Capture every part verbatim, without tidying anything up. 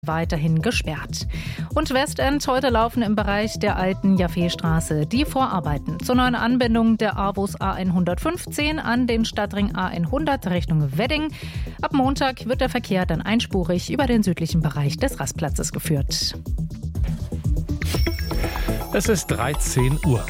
weiterhin gesperrt. Und Westend, heute laufen im Bereich der alten Jaffe-Straße die Vorarbeiten zur neuen Anbindung der Avus A hundertfünfzehn an den Stadtring A hundert Richtung Wedding. Ab Montag wird der Verkehr dann einspurig über den südlichen Bereich des Rastplatzes geführt. Es ist dreizehn Uhr.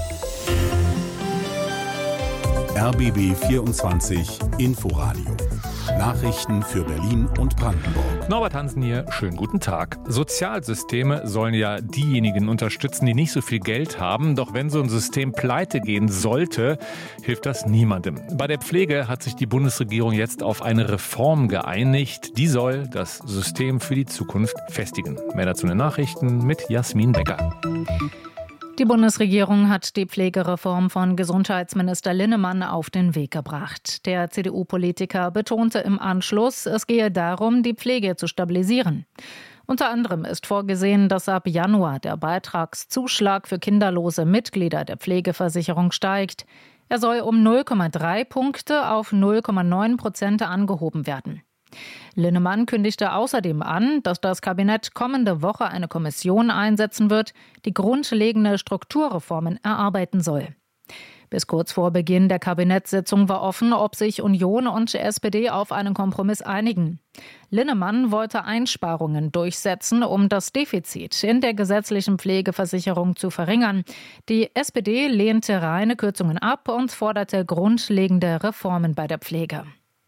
R B B vierundzwanzig Inforadio. Nachrichten für Berlin und Brandenburg. Norbert Hansen hier, schönen guten Tag. Sozialsysteme sollen ja diejenigen unterstützen, die nicht so viel Geld haben. Doch wenn so ein System pleite gehen sollte, hilft das niemandem. Bei der Pflege hat sich die Bundesregierung jetzt auf eine Reform geeinigt. Die soll das System für die Zukunft festigen. Mehr dazu in den Nachrichten mit Jasmin Becker. Die Bundesregierung hat die Pflegereform von Gesundheitsminister Linnemann auf den Weg gebracht. Der C D U-Politiker betonte im Anschluss, es gehe darum, die Pflege zu stabilisieren. Unter anderem ist vorgesehen, dass ab Januar der Beitragszuschlag für kinderlose Mitglieder der Pflegeversicherung steigt. Er soll um null Komma drei Punkte auf null Komma neun Prozent angehoben werden. Linnemann kündigte außerdem an, dass das Kabinett kommende Woche eine Kommission einsetzen wird, die grundlegende Strukturreformen erarbeiten soll. Bis kurz vor Beginn der Kabinettssitzung war offen, ob sich Union und S P D auf einen Kompromiss einigen. Linnemann wollte Einsparungen durchsetzen, um das Defizit in der gesetzlichen Pflegeversicherung zu verringern. Die S P D lehnte reine Kürzungen ab und forderte grundlegende Reformen bei der Pflege.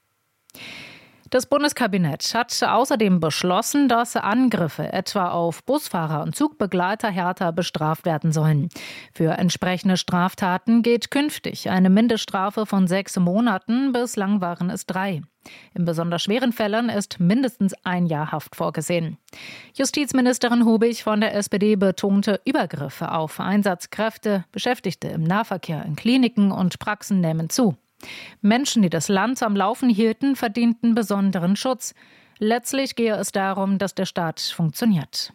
Das Bundeskabinett hat außerdem beschlossen, dass Angriffe etwa auf Busfahrer und Zugbegleiter härter bestraft werden sollen. Für entsprechende Straftaten gilt künftig eine Mindeststrafe von sechs Monaten, bislang waren es drei. In besonders schweren Fällen ist mindestens ein Jahr Haft vorgesehen. Justizministerin Hubig von der S P D betonte, Übergriffe auf Einsatzkräfte, Beschäftigte im Nahverkehr, in Kliniken und Praxen nehmen zu. Menschen, die das Land am Laufen hielten, verdienten besonderen Schutz. Letztlich gehe es darum, dass der Staat funktioniert.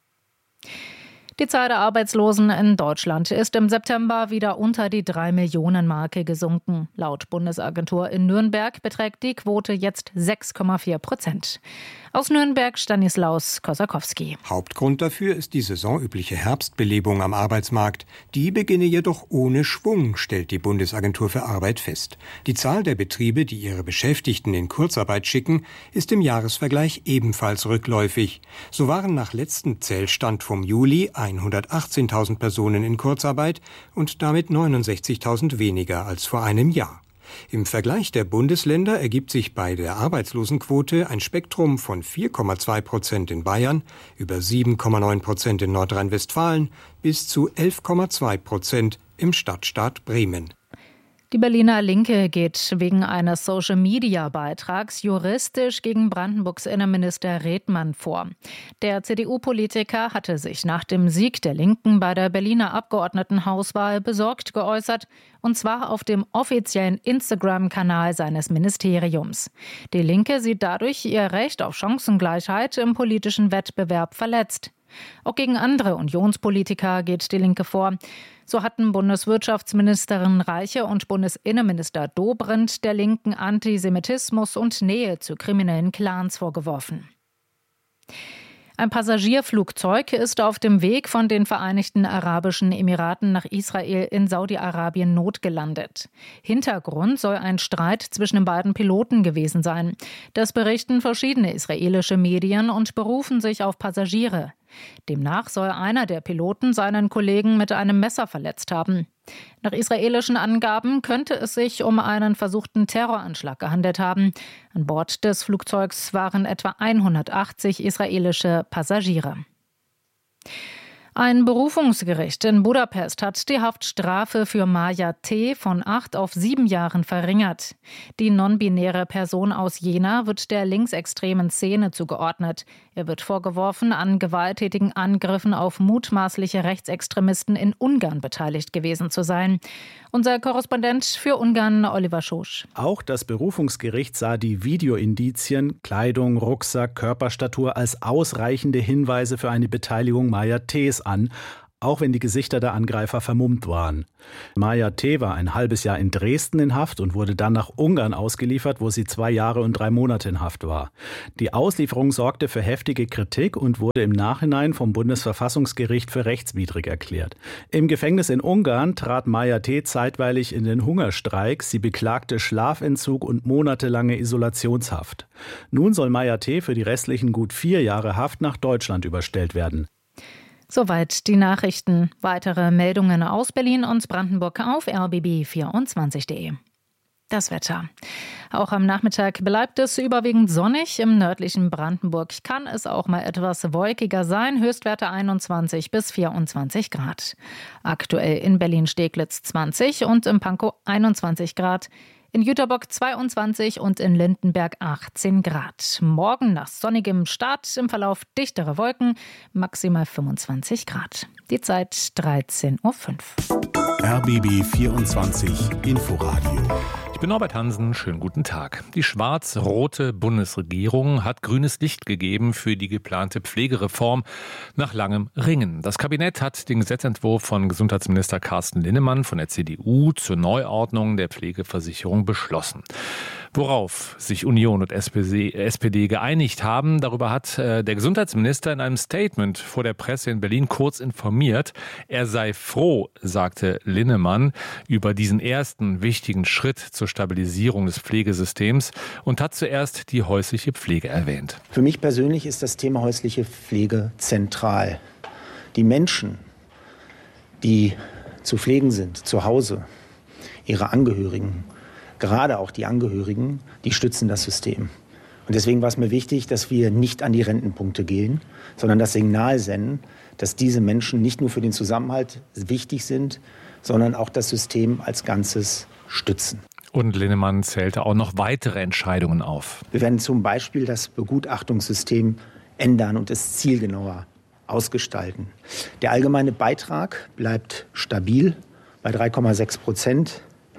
Die Zahl der Arbeitslosen in Deutschland ist im September wieder unter die drei Millionen Marke gesunken. Laut Bundesagentur in Nürnberg beträgt die Quote jetzt sechs Komma vier Prozent. Aus Nürnberg Stanislaus Kosakowski. Hauptgrund dafür ist die saisonübliche Herbstbelebung am Arbeitsmarkt. Die beginne jedoch ohne Schwung, stellt die Bundesagentur für Arbeit fest. Die Zahl der Betriebe, die ihre Beschäftigten in Kurzarbeit schicken, ist im Jahresvergleich ebenfalls rückläufig. So waren nach letztem Zählstand vom Juli hundertachtzehntausend Personen in Kurzarbeit und damit neunundsechzigtausend weniger als vor einem Jahr. Im Vergleich der Bundesländer ergibt sich bei der Arbeitslosenquote ein Spektrum von vier Komma zwei Prozent in Bayern, über sieben Komma neun Prozent in Nordrhein-Westfalen bis zu elf Komma zwei Prozent im Stadtstaat Bremen. Die Berliner Linke geht wegen eines Social-Media-Beitrags juristisch gegen Brandenburgs Innenminister Redmann vor. Der C D U-Politiker hatte sich nach dem Sieg der Linken bei der Berliner Abgeordnetenhauswahl besorgt geäußert, und zwar auf dem offiziellen Instagram-Kanal seines Ministeriums. Die Linke sieht dadurch ihr Recht auf Chancengleichheit im politischen Wettbewerb verletzt. Auch gegen andere Unionspolitiker geht die Linke vor. So hatten Bundeswirtschaftsministerin Reiche und Bundesinnenminister Dobrindt der Linken Antisemitismus und Nähe zu kriminellen Clans vorgeworfen. Ein Passagierflugzeug ist auf dem Weg von den Vereinigten Arabischen Emiraten nach Israel in Saudi-Arabien notgelandet. Hintergrund soll ein Streit zwischen den beiden Piloten gewesen sein. Das berichten verschiedene israelische Medien und berufen sich auf Passagiere. Demnach soll einer der Piloten seinen Kollegen mit einem Messer verletzt haben. Nach israelischen Angaben könnte es sich um einen versuchten Terroranschlag gehandelt haben. An Bord des Flugzeugs waren etwa hundertachtzig israelische Passagiere. Ein Berufungsgericht in Budapest hat die Haftstrafe für Maja T. von acht auf sieben Jahren verringert. Die non-binäre Person aus Jena wird der linksextremen Szene zugeordnet. Er wird vorgeworfen, an gewalttätigen Angriffen auf mutmaßliche Rechtsextremisten in Ungarn beteiligt gewesen zu sein. Unser Korrespondent für Ungarn, Oliver Schosch. Auch das Berufungsgericht sah die Videoindizien, Kleidung, Rucksack, Körperstatur als ausreichende Hinweise für eine Beteiligung Maja T.s an. auch wenn die Gesichter der Angreifer vermummt waren. Maja T. war ein halbes Jahr in Dresden in Haft und wurde dann nach Ungarn ausgeliefert, wo sie zwei Jahre und drei Monate in Haft war. Die Auslieferung sorgte für heftige Kritik und wurde im Nachhinein vom Bundesverfassungsgericht für rechtswidrig erklärt. Im Gefängnis in Ungarn trat Maja T. zeitweilig in den Hungerstreik. Sie beklagte Schlafentzug und monatelange Isolationshaft. Nun soll Maja T. für die restlichen gut vier Jahre Haft nach Deutschland überstellt werden. Soweit die Nachrichten. Weitere Meldungen aus Berlin und Brandenburg auf r b b vierundzwanzig punkt de. Das Wetter. Auch am Nachmittag bleibt es überwiegend sonnig. Im nördlichen Brandenburg kann es auch mal etwas wolkiger sein. Höchstwerte einundzwanzig bis vierundzwanzig Grad. Aktuell in Berlin-Steglitz zwanzig und in Pankow einundzwanzig Grad. In Jüterbock zweiundzwanzig und in Lindenberg achtzehn Grad. Morgen nach sonnigem Start, im Verlauf dichtere Wolken, maximal fünfundzwanzig Grad. Die Zeit dreizehn Uhr fünf. R B B vierundzwanzig Inforadio. Ich bin Norbert Hansen, schönen guten Tag. Die schwarz-rote Bundesregierung hat grünes Licht gegeben für die geplante Pflegereform nach langem Ringen. Das Kabinett hat den Gesetzentwurf von Gesundheitsminister Carsten Linnemann von der C D U zur Neuordnung der Pflegeversicherung beschlossen. Worauf sich Union und S P D geeinigt haben, darüber hat der Gesundheitsminister in einem Statement vor der Presse in Berlin kurz informiert. Er sei froh, sagte Linnemann, über diesen ersten wichtigen Schritt zur Stabilisierung des Pflegesystems und hat zuerst die häusliche Pflege erwähnt. Für mich persönlich ist das Thema häusliche Pflege zentral. Die Menschen, die zu pflegen sind, zu Hause, ihre Angehörigen, gerade auch die Angehörigen, die stützen das System. Und deswegen war es mir wichtig, dass wir nicht an die Rentenpunkte gehen, sondern das Signal senden, dass diese Menschen nicht nur für den Zusammenhalt wichtig sind, sondern auch das System als Ganzes stützen. Und Linnemann zählte auch noch weitere Entscheidungen auf. Wir werden zum Beispiel das Begutachtungssystem ändern und es zielgenauer ausgestalten. Der allgemeine Beitrag bleibt stabil bei drei Komma sechs Prozent.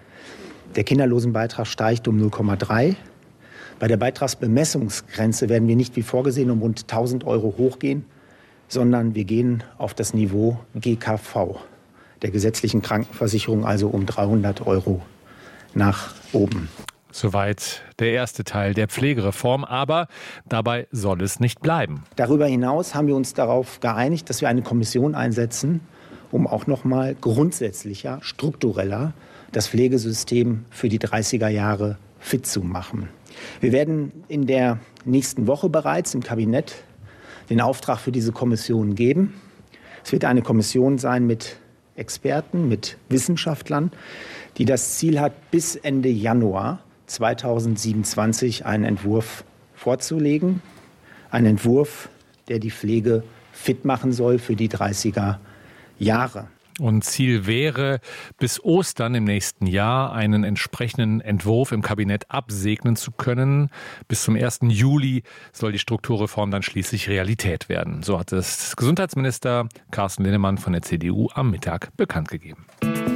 Der Kinderlosenbeitrag steigt um null Komma drei. Bei der Beitragsbemessungsgrenze werden wir nicht wie vorgesehen um rund tausend Euro hochgehen, sondern wir gehen auf das Niveau G K V, der gesetzlichen Krankenversicherung, also um dreihundert Euro nach oben. Soweit der erste Teil der Pflegereform, aber dabei soll es nicht bleiben. Darüber hinaus haben wir uns darauf geeinigt, dass wir eine Kommission einsetzen, um auch noch mal grundsätzlicher, struktureller das Pflegesystem für die dreißiger Jahre fit zu machen. Wir werden in der nächsten Woche bereits im Kabinett den Auftrag für diese Kommission geben. Es wird eine Kommission sein mit Experten, mit Wissenschaftlern, die das Ziel hat, bis Ende Januar zweitausendsiebenundzwanzig einen Entwurf vorzulegen. Ein Entwurf, der die Pflege fit machen soll für die dreißiger Jahre. Und Ziel wäre, bis Ostern im nächsten Jahr einen entsprechenden Entwurf im Kabinett absegnen zu können. Bis zum ersten Juli soll die Strukturreform dann schließlich Realität werden. So hat es Gesundheitsminister Carsten Linnemann von der C D U am Mittag bekannt gegeben.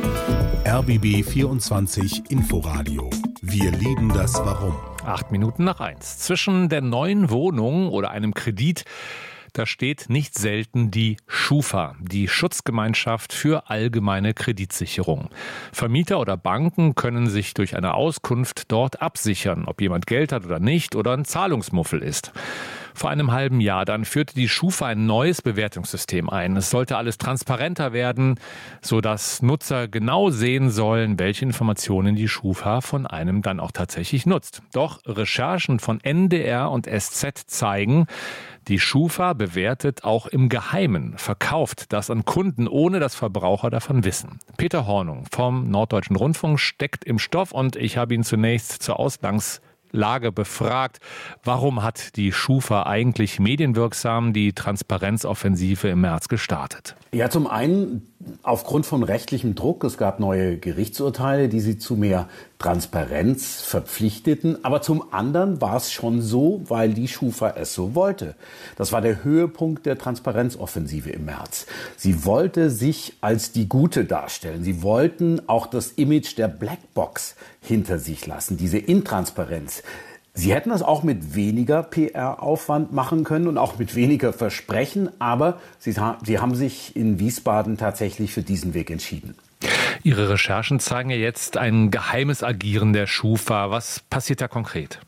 R B B vierundzwanzig Inforadio. Wir lieben das Warum. Acht Minuten nach eins. Zwischen der neuen Wohnung oder einem Kredit, da steht nicht selten die Schufa, die Schutzgemeinschaft für allgemeine Kreditsicherung. Vermieter oder Banken können sich durch eine Auskunft dort absichern, ob jemand Geld hat oder nicht oder ein Zahlungsmuffel ist. Vor einem halben Jahr dann führte die Schufa ein neues Bewertungssystem ein. Es sollte alles transparenter werden, sodass Nutzer genau sehen sollen, welche Informationen die Schufa von einem dann auch tatsächlich nutzt. Doch Recherchen von N D R und S Z zeigen, die Schufa bewertet auch im Geheimen, verkauft das an Kunden, ohne dass Verbraucher davon wissen. Peter Hornung vom Norddeutschen Rundfunk steckt im Stoff und ich habe ihn zunächst zur Ausgangslage befragt. Warum hat die Schufa eigentlich medienwirksam die Transparenzoffensive im März gestartet? Ja, zum einen aufgrund von rechtlichem Druck. Es gab neue Gerichtsurteile, die sie zu mehr Transparenz verpflichteten. Aber zum anderen war es schon so, weil die Schufa es so wollte. Das war der Höhepunkt der Transparenzoffensive im März. Sie wollte sich als die Gute darstellen. Sie wollten auch das Image der Blackbox hinter sich lassen, diese Intransparenz. Sie hätten das auch mit weniger P R-Aufwand machen können und auch mit weniger Versprechen, aber Sie, Sie haben sich in Wiesbaden tatsächlich für diesen Weg entschieden. Ihre Recherchen zeigen ja jetzt ein geheimes Agieren der Schufa. Was passiert da konkret?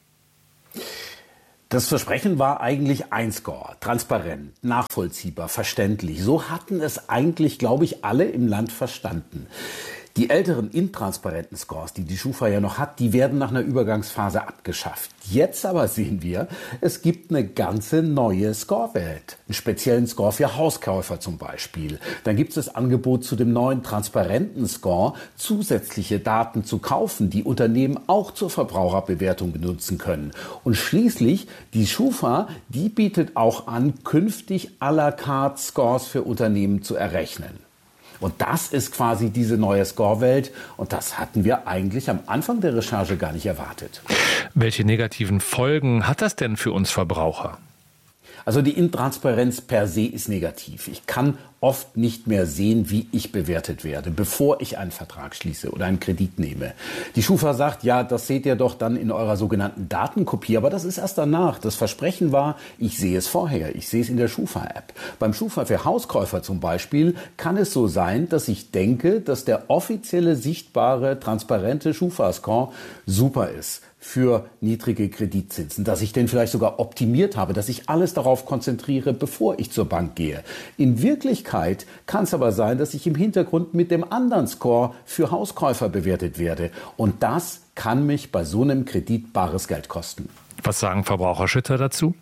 Das Versprechen war eigentlich ein Score, transparent, nachvollziehbar, verständlich. So hatten es eigentlich, glaube ich, alle im Land verstanden. Die älteren intransparenten Scores, die die Schufa ja noch hat, die werden nach einer Übergangsphase abgeschafft. Jetzt aber sehen wir, es gibt eine ganze neue Scorewelt. Einen speziellen Score für Hauskäufer zum Beispiel. Dann gibt es das Angebot zu dem neuen transparenten Score, zusätzliche Daten zu kaufen, die Unternehmen auch zur Verbraucherbewertung benutzen können. Und schließlich, die Schufa, die bietet auch an, künftig à la carte Scores für Unternehmen zu errechnen. Und das ist quasi diese neue Score-Welt. Und das hatten wir eigentlich am Anfang der Recherche gar nicht erwartet. Welche negativen Folgen hat das denn für uns Verbraucher? Also die Intransparenz per se ist negativ. Ich kann oft nicht mehr sehen, wie ich bewertet werde, bevor ich einen Vertrag schließe oder einen Kredit nehme. Die Schufa sagt, ja, das seht ihr doch dann in eurer sogenannten Datenkopie, aber das ist erst danach. Das Versprechen war, ich sehe es vorher, ich sehe es in der Schufa-App. Beim Schufa für Hauskäufer zum Beispiel kann es so sein, dass ich denke, dass der offizielle, sichtbare, transparente Schufa-Score super ist für niedrige Kreditzinsen, dass ich den vielleicht sogar optimiert habe, dass ich alles darauf konzentriere, bevor ich zur Bank gehe. In Wirklichkeit kann es aber sein, dass ich im Hintergrund mit dem anderen Score für Hauskäufer bewertet werde. Und das kann mich bei so einem Kredit bares Geld kosten. Was sagen Verbraucherschützer dazu?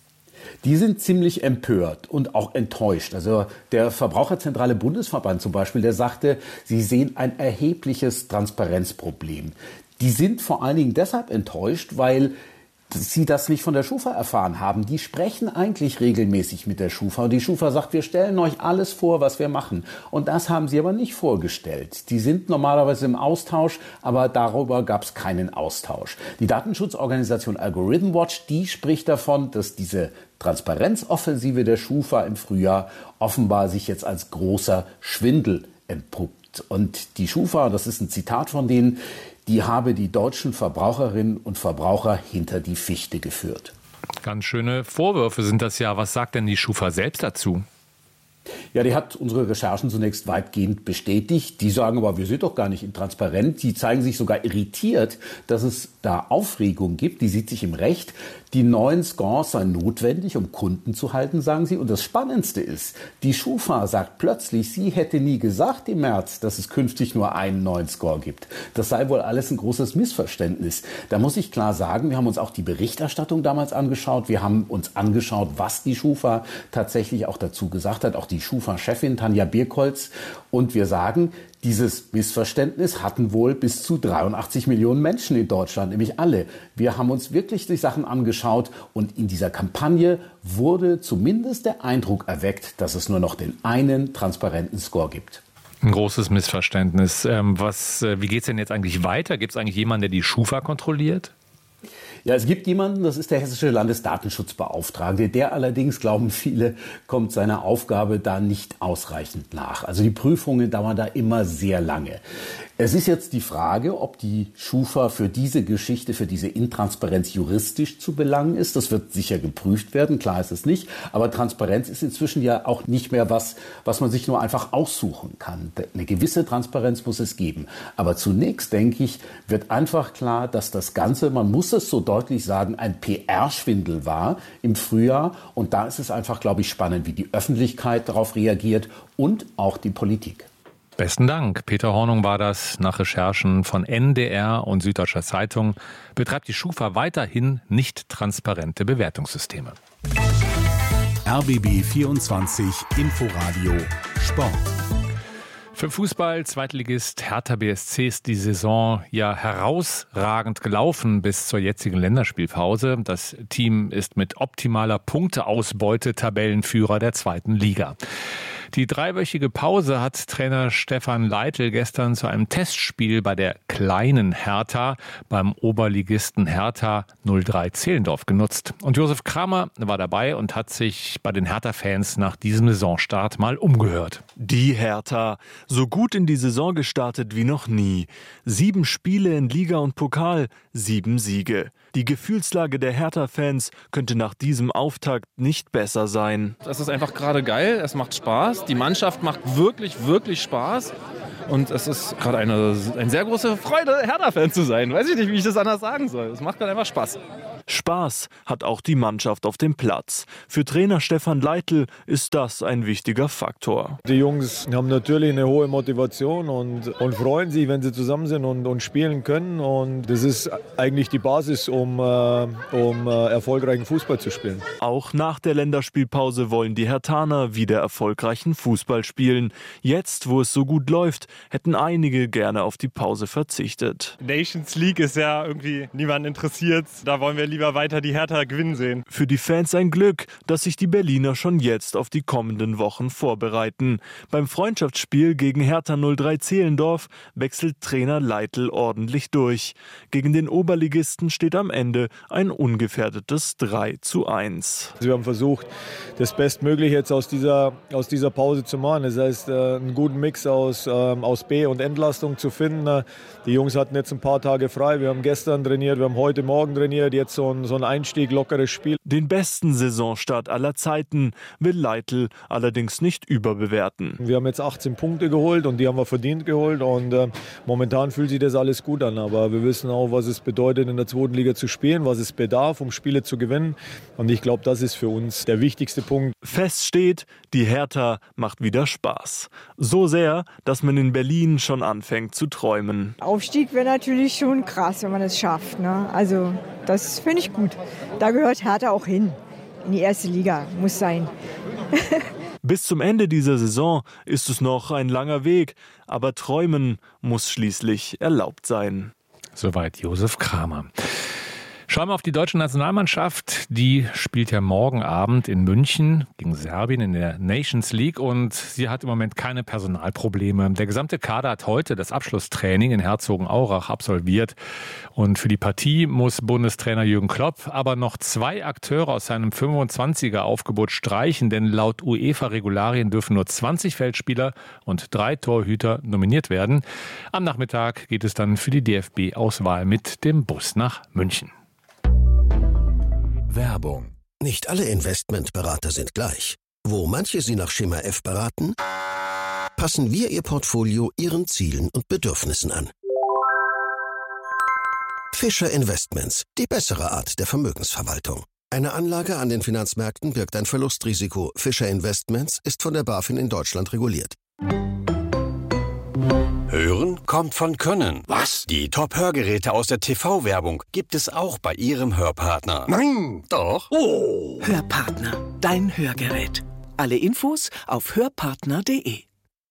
Die sind ziemlich empört und auch enttäuscht. Also der Verbraucherzentrale Bundesverband zum Beispiel, der sagte, sie sehen ein erhebliches Transparenzproblem. Die sind vor allen Dingen deshalb enttäuscht, weil sie das nicht von der Schufa erfahren haben. Die sprechen eigentlich regelmäßig mit der Schufa und die Schufa sagt, wir stellen euch alles vor, was wir machen. Und das haben sie aber nicht vorgestellt. Die sind normalerweise im Austausch, aber darüber gab es keinen Austausch. Die Datenschutzorganisation Algorithm Watch, die spricht davon, dass diese Transparenzoffensive der Schufa im Frühjahr offenbar sich jetzt als großer Schwindel entpuppt. Und die Schufa, das ist ein Zitat von denen, die habe die deutschen Verbraucherinnen und Verbraucher hinter die Fichte geführt. Ganz schöne Vorwürfe sind das ja. Was sagt denn die Schufa selbst dazu? Ja, die hat unsere Recherchen zunächst weitgehend bestätigt. Die sagen aber, wir sind doch gar nicht intransparent. Die zeigen sich sogar irritiert, dass es da Aufregung gibt. Die sieht sich im Recht. Die neuen Scores seien notwendig, um Kunden zu halten, sagen sie. Und das Spannendste ist, die Schufa sagt plötzlich, sie hätte nie gesagt im März, dass es künftig nur einen neuen Score gibt. Das sei wohl alles ein großes Missverständnis. Da muss ich klar sagen, wir haben uns auch die Berichterstattung damals angeschaut. Wir haben uns angeschaut, was die Schufa tatsächlich auch dazu gesagt hat. Auch die Schufa-Chefin Tanja Birkholz. Und wir sagen, dieses Missverständnis hatten wohl bis zu dreiundachtzig Millionen Menschen in Deutschland, nämlich alle. Wir haben uns wirklich die Sachen angeschaut und in dieser Kampagne wurde zumindest der Eindruck erweckt, dass es nur noch den einen transparenten Score gibt. Ein großes Missverständnis. Ähm, was, wie geht es denn jetzt eigentlich weiter? Gibt es eigentlich jemanden, der die Schufa kontrolliert? Ja, es gibt jemanden, das ist der hessische Landesdatenschutzbeauftragte. Der allerdings, glauben viele, kommt seiner Aufgabe da nicht ausreichend nach. Also die Prüfungen dauern da immer sehr lange. Es ist jetzt die Frage, ob die Schufa für diese Geschichte, für diese Intransparenz juristisch zu belangen ist. Das wird sicher geprüft werden, klar ist es nicht. Aber Transparenz ist inzwischen ja auch nicht mehr was, was man sich nur einfach aussuchen kann. Eine gewisse Transparenz muss es geben. Aber zunächst, denke ich, wird einfach klar, dass das Ganze, man muss es so deutlich sagen, ein P R-Schwindel war im Frühjahr. Und da ist es einfach, glaube ich, spannend, wie die Öffentlichkeit darauf reagiert und auch die Politik. Besten Dank. Peter Hornung war das. Nach Recherchen von N D R und Süddeutscher Zeitung betreibt die Schufa weiterhin nicht transparente Bewertungssysteme. R B B vierundzwanzig Inforadio Sport. Für Fußball, Zweitligist Hertha B S C ist die Saison ja herausragend gelaufen bis zur jetzigen Länderspielpause. Das Team ist mit optimaler Punkteausbeute Tabellenführer der zweiten Liga. Die dreiwöchige Pause hat Trainer Stefan Leitl gestern zu einem Testspiel bei der kleinen Hertha beim Oberligisten Hertha null drei Zehlendorf genutzt. Und Josef Kramer war dabei und hat sich bei den Hertha-Fans nach diesem Saisonstart mal umgehört. Die Hertha, so gut in die Saison gestartet wie noch nie. Sieben Spiele in Liga und Pokal, sieben Siege. Die Gefühlslage der Hertha-Fans könnte nach diesem Auftakt nicht besser sein. Das ist einfach gerade geil, es macht Spaß, die Mannschaft macht wirklich, wirklich Spaß. Und es ist gerade eine, eine sehr große Freude, Hertha-Fan zu sein. Weiß ich nicht, wie ich das anders sagen soll. Es macht gerade einfach Spaß. Spaß hat auch die Mannschaft auf dem Platz. Für Trainer Stefan Leitl ist das ein wichtiger Faktor. Die Jungs haben natürlich eine hohe Motivation und, und freuen sich, wenn sie zusammen sind und, und spielen können. Und das ist eigentlich die Basis, um, äh, um äh, erfolgreichen Fußball zu spielen. Auch nach der Länderspielpause wollen die Herthaner wieder erfolgreichen Fußball spielen. Jetzt, wo es so gut läuft, hätten einige gerne auf die Pause verzichtet. Nations League ist ja irgendwie niemand interessiert. Da wollen wir lieber weiter die Hertha gewinnen sehen. Für die Fans ein Glück, dass sich die Berliner schon jetzt auf die kommenden Wochen vorbereiten. Beim Freundschaftsspiel gegen Hertha null drei Zehlendorf wechselt Trainer Leitl ordentlich durch. Gegen den Oberligisten steht am Ende ein ungefährdetes drei zu eins. Wir haben versucht, das Bestmögliche jetzt aus dieser, aus dieser Pause zu machen. Das heißt, einen guten Mix aus, aus B- und Entlastung zu finden. Die Jungs hatten jetzt ein paar Tage frei. Wir haben gestern trainiert, wir haben heute Morgen trainiert. Jetzt so ein, so ein Einstieg, lockeres Spiel. Den besten Saisonstart aller Zeiten will Leitl allerdings nicht überbewerten. Wir haben jetzt achtzehn Punkte geholt und die haben wir verdient geholt. Und äh, momentan fühlt sich das alles gut an. Aber wir wissen auch, was es bedeutet, in der zweiten Liga zu spielen, was es bedarf, um Spiele zu gewinnen. Und ich glaube, das ist für uns der wichtigste Punkt. Fest steht, die Hertha macht wieder Spaß. So sehr, dass man in Berlin schon anfängt zu träumen. Aufstieg wäre natürlich schon krass, wenn man es schafft. Ne? Also das finde ich gut. Da gehört Hertha auch hin. In die erste Liga. Muss sein. Bis zum Ende dieser Saison ist es noch ein langer Weg. Aber träumen muss schließlich erlaubt sein. Soweit Josef Kramer. Schauen wir auf die deutsche Nationalmannschaft. Die spielt ja morgen Abend in München gegen Serbien in der Nations League und sie hat im Moment keine Personalprobleme. Der gesamte Kader hat heute das Abschlusstraining in Herzogenaurach absolviert und für die Partie muss Bundestrainer Jürgen Klopp aber noch zwei Akteure aus seinem fünfundzwanziger-Aufgebot streichen, denn laut UEFA-Regularien dürfen nur zwanzig Feldspieler und drei Torhüter nominiert werden. Am Nachmittag geht es dann für die D F B-Auswahl mit dem Bus nach München. Werbung. Nicht alle Investmentberater sind gleich. Wo manche Sie nach Schema F beraten, passen wir Ihr Portfolio Ihren Zielen und Bedürfnissen an. Fischer Investments, die bessere Art der Vermögensverwaltung. Eine Anlage an den Finanzmärkten birgt ein Verlustrisiko. Fischer Investments ist von der BaFin in Deutschland reguliert. Hören kommt von Können. Was? Die Top-Hörgeräte aus der T V-Werbung gibt es auch bei Ihrem Hörpartner. Nein, doch. Oh. Hörpartner, dein Hörgerät. Alle Infos auf hörpartner punkt de.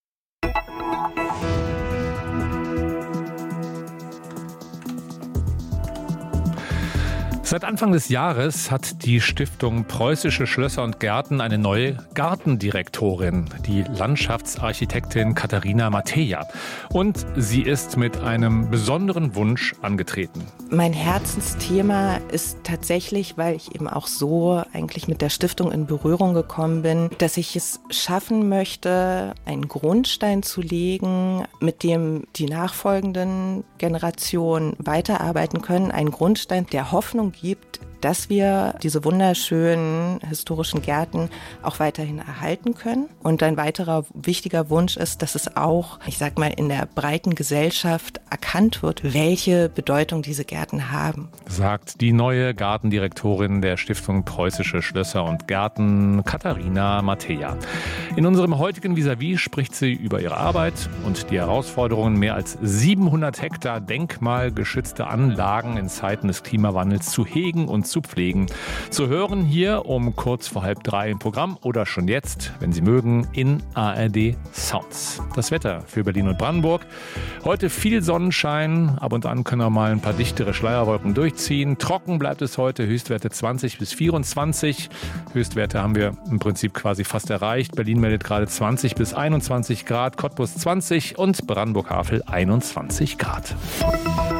Seit Anfang des Jahres hat die Stiftung Preußische Schlösser und Gärten eine neue Gartendirektorin, die Landschaftsarchitektin Katharina Mateja. Und sie ist mit einem besonderen Wunsch angetreten. Mein Herzensthema ist tatsächlich, weil ich eben auch so eigentlich mit der Stiftung in Berührung gekommen bin, dass ich es schaffen möchte, einen Grundstein zu legen, mit dem die nachfolgenden Generationen weiterarbeiten können. Ein Grundstein, der Hoffnung gibt, dass wir diese wunderschönen historischen Gärten auch weiterhin erhalten können. Und ein weiterer wichtiger Wunsch ist, dass es auch, ich sag mal, in der breiten Gesellschaft erkannt wird, welche Bedeutung diese Gärten haben. Sagt die neue Gartendirektorin der Stiftung Preußische Schlösser und Gärten, Katharina Mateja. In unserem heutigen Vis-à-vis spricht sie über ihre Arbeit und die Herausforderungen, mehr als siebenhundert Hektar denkmalgeschützte Anlagen in Zeiten des Klimawandels zu hegen und zu pflegen. Zu hören hier um kurz vor halb drei im Programm oder schon jetzt, wenn Sie mögen, in A R D Sounds. Das Wetter für Berlin und Brandenburg. Heute viel Sonnenschein, ab und an können auch mal ein paar dichtere Schleierwolken durchziehen. Trocken bleibt es heute, Höchstwerte zwanzig bis vierundzwanzig. Höchstwerte haben wir im Prinzip quasi fast erreicht. Berlin meldet gerade zwanzig bis einundzwanzig Grad, Cottbus zwanzig und Brandenburg-Havel einundzwanzig Grad.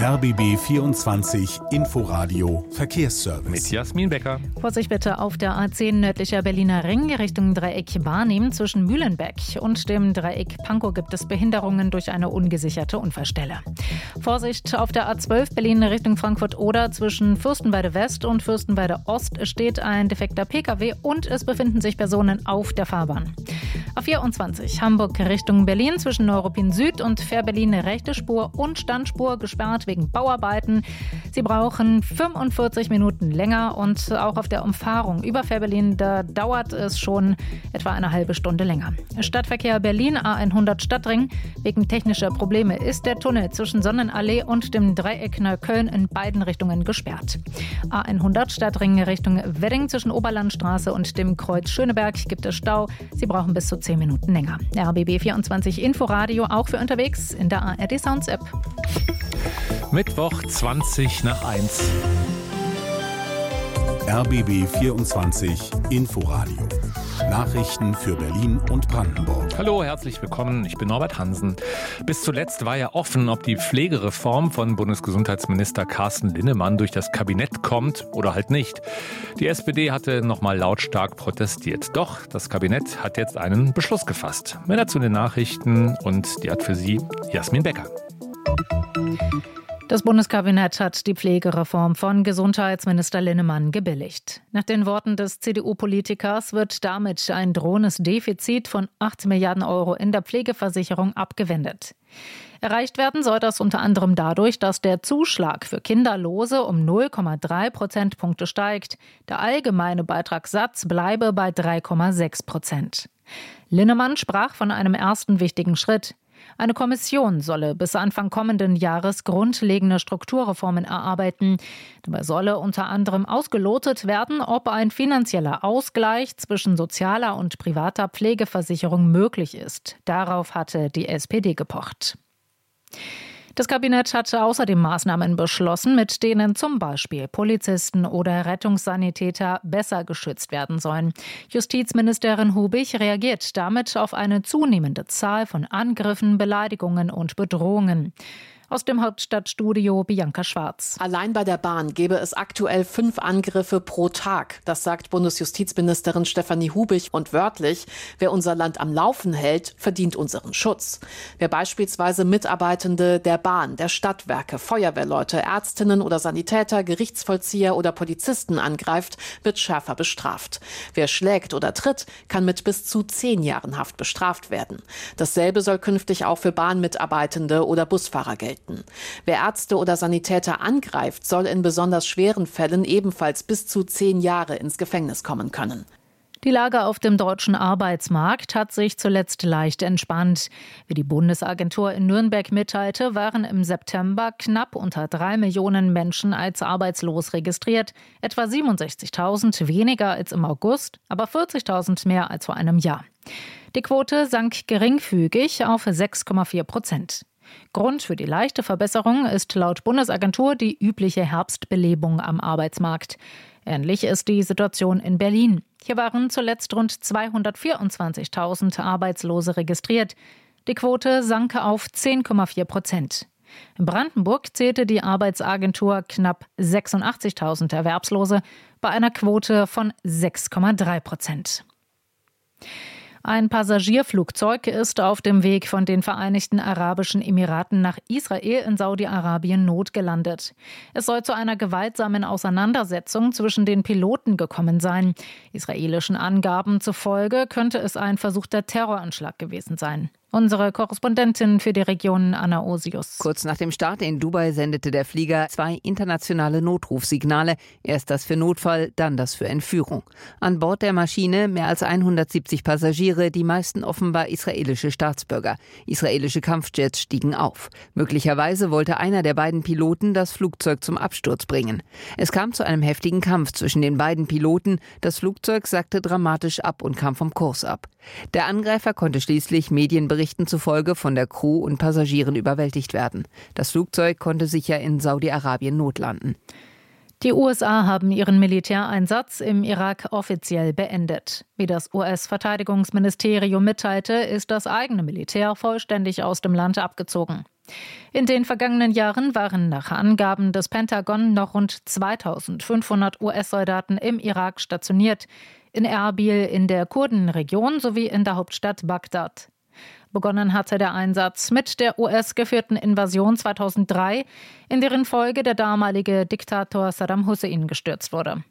R B B vierundzwanzig Inforadio Verkehrsservice. Mit Jasmin Becker. Vorsicht bitte auf der A zehn nördlicher Berliner Ring Richtung Dreieck Barnim. Zwischen Mühlenbeck und dem Dreieck Pankow gibt es Behinderungen durch eine ungesicherte Unfallstelle. Vorsicht auf der A zwölf Berlin Richtung Frankfurt-Oder. Zwischen Fürstenwalde West und Fürstenwalde Ost steht ein defekter Pkw und es befinden sich Personen auf der Fahrbahn. A vierundzwanzig Hamburg Richtung Berlin zwischen Neuruppin Süd und Fähr-Berlin rechte Spur und Standspur gesperrt wegen Bauarbeiten. Sie brauchen fünfundvierzig Minuten länger und auch auf der Umfahrung über Fähr-Berlin, da dauert es schon etwa eine halbe Stunde länger. Stadtverkehr Berlin A hundert Stadtring. Wegen technischer Probleme ist der Tunnel zwischen Sonnenallee und dem Dreieck Neukölln in beiden Richtungen gesperrt. A hundert Stadtring Richtung Wedding zwischen Oberlandstraße und dem Kreuz Schöneberg gibt es Stau. Sie brauchen bis zu zehn Minuten länger. R B B vierundzwanzig Inforadio auch für unterwegs in der A R D Sounds App. Mittwoch zwanzig nach eins. R B B vierundzwanzig Inforadio. Nachrichten für Berlin und Brandenburg. Hallo, herzlich willkommen. Ich bin Norbert Hansen. Bis zuletzt war ja offen, ob die Pflegereform von Bundesgesundheitsminister Carsten Linnemann durch das Kabinett kommt oder halt nicht. Die S P D hatte nochmal lautstark protestiert. Doch das Kabinett hat jetzt einen Beschluss gefasst. Mehr dazu in den Nachrichten und die hat für Sie Jasmin Becker. Das Bundeskabinett hat die Pflegereform von Gesundheitsminister Linnemann gebilligt. Nach den Worten des C D U-Politikers wird damit ein drohendes Defizit von achtzehn Milliarden Euro in der Pflegeversicherung abgewendet. Erreicht werden soll das unter anderem dadurch, dass der Zuschlag für Kinderlose um null Komma drei Prozentpunkte steigt. Der allgemeine Beitragssatz bleibe bei drei Komma sechs Prozent. Linnemann sprach von einem ersten wichtigen Schritt. Eine Kommission solle bis Anfang kommenden Jahres grundlegende Strukturreformen erarbeiten. Dabei solle unter anderem ausgelotet werden, ob ein finanzieller Ausgleich zwischen sozialer und privater Pflegeversicherung möglich ist. Darauf hatte die S P D gepocht. Das Kabinett hatte außerdem Maßnahmen beschlossen, mit denen zum Beispiel Polizisten oder Rettungssanitäter besser geschützt werden sollen. Justizministerin Hubig reagiert damit auf eine zunehmende Zahl von Angriffen, Beleidigungen und Bedrohungen. Aus dem Hauptstadtstudio Bianca Schwarz. Allein bei der Bahn gäbe es aktuell fünf Angriffe pro Tag. Das sagt Bundesjustizministerin Stefanie Hubig. Und wörtlich, wer unser Land am Laufen hält, verdient unseren Schutz. Wer beispielsweise Mitarbeitende der Bahn, der Stadtwerke, Feuerwehrleute, Ärztinnen oder Sanitäter, Gerichtsvollzieher oder Polizisten angreift, wird schärfer bestraft. Wer schlägt oder tritt, kann mit bis zu zehn Jahren Haft bestraft werden. Dasselbe soll künftig auch für Bahnmitarbeitende oder Busfahrer gelten. Wer Ärzte oder Sanitäter angreift, soll in besonders schweren Fällen ebenfalls bis zu zehn Jahre ins Gefängnis kommen können. Die Lage auf dem deutschen Arbeitsmarkt hat sich zuletzt leicht entspannt. Wie die Bundesagentur in Nürnberg mitteilte, waren im September knapp unter drei Millionen Menschen als arbeitslos registriert. Etwa siebenundsechzigtausend weniger als im August, aber vierzigtausend mehr als vor einem Jahr. Die Quote sank geringfügig auf sechs Komma vier Prozent. Grund für die leichte Verbesserung ist laut Bundesagentur die übliche Herbstbelebung am Arbeitsmarkt. Ähnlich ist die Situation in Berlin. Hier waren zuletzt rund zweihundertvierundzwanzigtausend Arbeitslose registriert. Die Quote sank auf zehn Komma vier Prozent. In Brandenburg zählte die Arbeitsagentur knapp sechsundachtzigtausend Erwerbslose bei einer Quote von sechs Komma drei Prozent. Ein Passagierflugzeug ist auf dem Weg von den Vereinigten Arabischen Emiraten nach Israel in Saudi-Arabien notgelandet. Es soll zu einer gewaltsamen Auseinandersetzung zwischen den Piloten gekommen sein. Israelischen Angaben zufolge könnte es ein versuchter Terroranschlag gewesen sein. Unsere Korrespondentin für die Region Anna Osius. Kurz nach dem Start in Dubai sendete der Flieger zwei internationale Notrufsignale. Erst das für Notfall, dann das für Entführung. An Bord der Maschine mehr als hundertsiebzig Passagiere, die meisten offenbar israelische Staatsbürger. Israelische Kampfjets stiegen auf. Möglicherweise wollte einer der beiden Piloten das Flugzeug zum Absturz bringen. Es kam zu einem heftigen Kampf zwischen den beiden Piloten. Das Flugzeug sackte dramatisch ab und kam vom Kurs ab. Der Angreifer konnte schließlich Medienberichten zufolge von der Crew und Passagieren überwältigt werden. Das Flugzeug konnte sicher in Saudi-Arabien notlanden. Die U S A haben ihren Militäreinsatz im Irak offiziell beendet. Wie das U S-Verteidigungsministerium mitteilte, ist das eigene Militär vollständig aus dem Land abgezogen. In den vergangenen Jahren waren nach Angaben des Pentagon noch rund zweitausendfünfhundert U S-Soldaten im Irak stationiert, in Erbil in der Kurdenregion sowie in der Hauptstadt Bagdad. Begonnen hatte der Einsatz mit der U S-geführten Invasion zweitausenddrei, in deren Folge der damalige Diktator Saddam Hussein gestürzt wurde.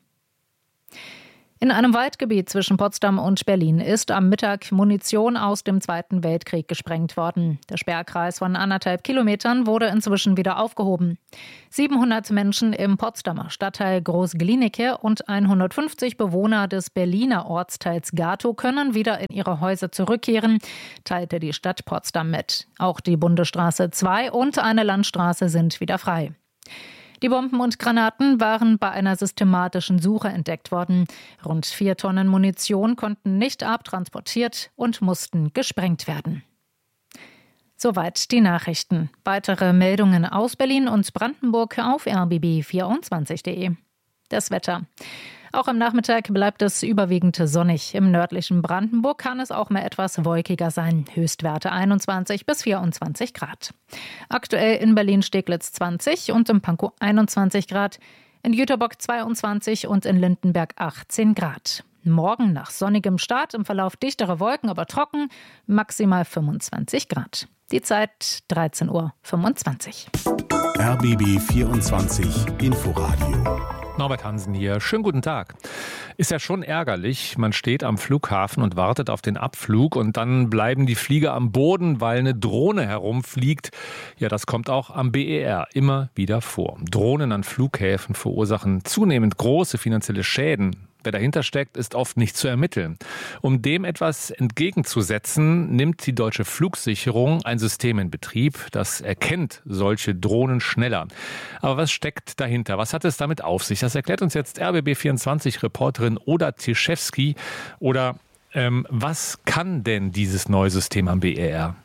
In einem Waldgebiet zwischen Potsdam und Berlin ist am Mittag Munition aus dem Zweiten Weltkrieg gesprengt worden. Der Sperrkreis von anderthalb Kilometern wurde inzwischen wieder aufgehoben. siebenhundert Menschen im Potsdamer Stadtteil Groß-Glienicke und hundertfünfzig Bewohner des Berliner Ortsteils Gatow können wieder in ihre Häuser zurückkehren, teilte die Stadt Potsdam mit. Auch die Bundesstraße zwei und eine Landstraße sind wieder frei. Die Bomben und Granaten waren bei einer systematischen Suche entdeckt worden. Rund vier Tonnen Munition konnten nicht abtransportiert und mussten gesprengt werden. Soweit die Nachrichten. Weitere Meldungen aus Berlin und Brandenburg auf r b b vierundzwanzig punkt de. Das Wetter. Auch am Nachmittag bleibt es überwiegend sonnig. Im nördlichen Brandenburg kann es auch mal etwas wolkiger sein. Höchstwerte einundzwanzig bis vierundzwanzig Grad. Aktuell in Berlin-Steglitz zwanzig und im Pankow einundzwanzig Grad, in Jüterbock zweiundzwanzig und in Lindenberg achtzehn Grad. Morgen nach sonnigem Start, im Verlauf dichtere Wolken, aber trocken, maximal fünfundzwanzig Grad. Die Zeit dreizehn Uhr fünfundzwanzig. R B B vierundzwanzig Inforadio. Norbert Hansen hier. Schönen guten Tag. Ist ja schon ärgerlich. Man steht am Flughafen und wartet auf den Abflug und dann bleiben die Flieger am Boden, weil eine Drohne herumfliegt. Ja, das kommt auch am B E R immer wieder vor. Drohnen an Flughäfen verursachen zunehmend große finanzielle Schäden. Wer dahinter steckt, ist oft nicht zu ermitteln. Um dem etwas entgegenzusetzen, nimmt die Deutsche Flugsicherung ein System in Betrieb, das erkennt solche Drohnen schneller. Aber was steckt dahinter? Was hat es damit auf sich? Das erklärt uns jetzt R B B vierundzwanzig-Reporterin Oda Tischewski. Oder ähm, was kann denn dieses neue System am B E R?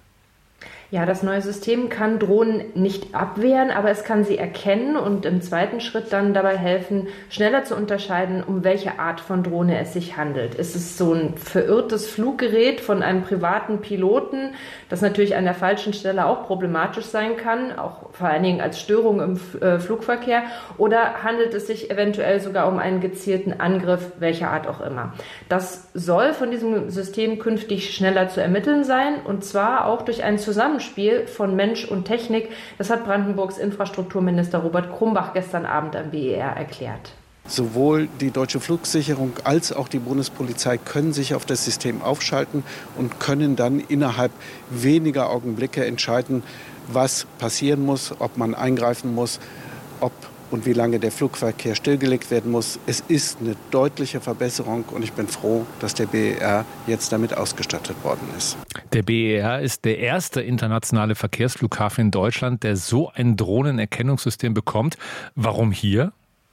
Ja, das neue System kann Drohnen nicht abwehren, aber es kann sie erkennen und im zweiten Schritt dann dabei helfen, schneller zu unterscheiden, um welche Art von Drohne es sich handelt. Ist es so ein verirrtes Fluggerät von einem privaten Piloten, das natürlich an der falschen Stelle auch problematisch sein kann, auch vor allen Dingen als Störung im äh, Flugverkehr, oder handelt es sich eventuell sogar um einen gezielten Angriff, welcher Art auch immer. Das soll von diesem System künftig schneller zu ermitteln sein, und zwar auch durch einen Zusammenhang Spiel von Mensch und Technik. Das hat Brandenburgs Infrastrukturminister Robert Krumbach gestern Abend am B E R erklärt. Sowohl die Deutsche Flugsicherung als auch die Bundespolizei können sich auf das System aufschalten und können dann innerhalb weniger Augenblicke entscheiden, was passieren muss, ob man eingreifen muss, ob und wie lange der Flugverkehr stillgelegt werden muss. Es ist eine deutliche Verbesserung und ich bin froh, dass der B E R jetzt damit ausgestattet worden ist. Der B E R ist der erste internationale Verkehrsflughafen in Deutschland, der so ein Drohnenerkennungssystem bekommt. Warum hier?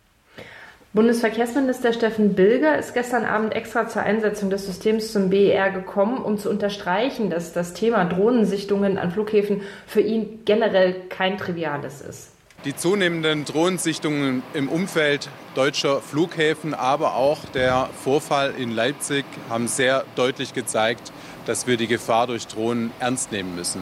Bundesverkehrsminister Steffen Bilger ist gestern Abend extra zur Einsetzung des Systems zum B E R gekommen, um zu unterstreichen, dass das Thema Drohnensichtungen an Flughäfen für ihn generell kein triviales ist. Die zunehmenden Drohnensichtungen im Umfeld deutscher Flughäfen, aber auch der Vorfall in Leipzig haben sehr deutlich gezeigt, dass wir die Gefahr durch Drohnen ernst nehmen müssen.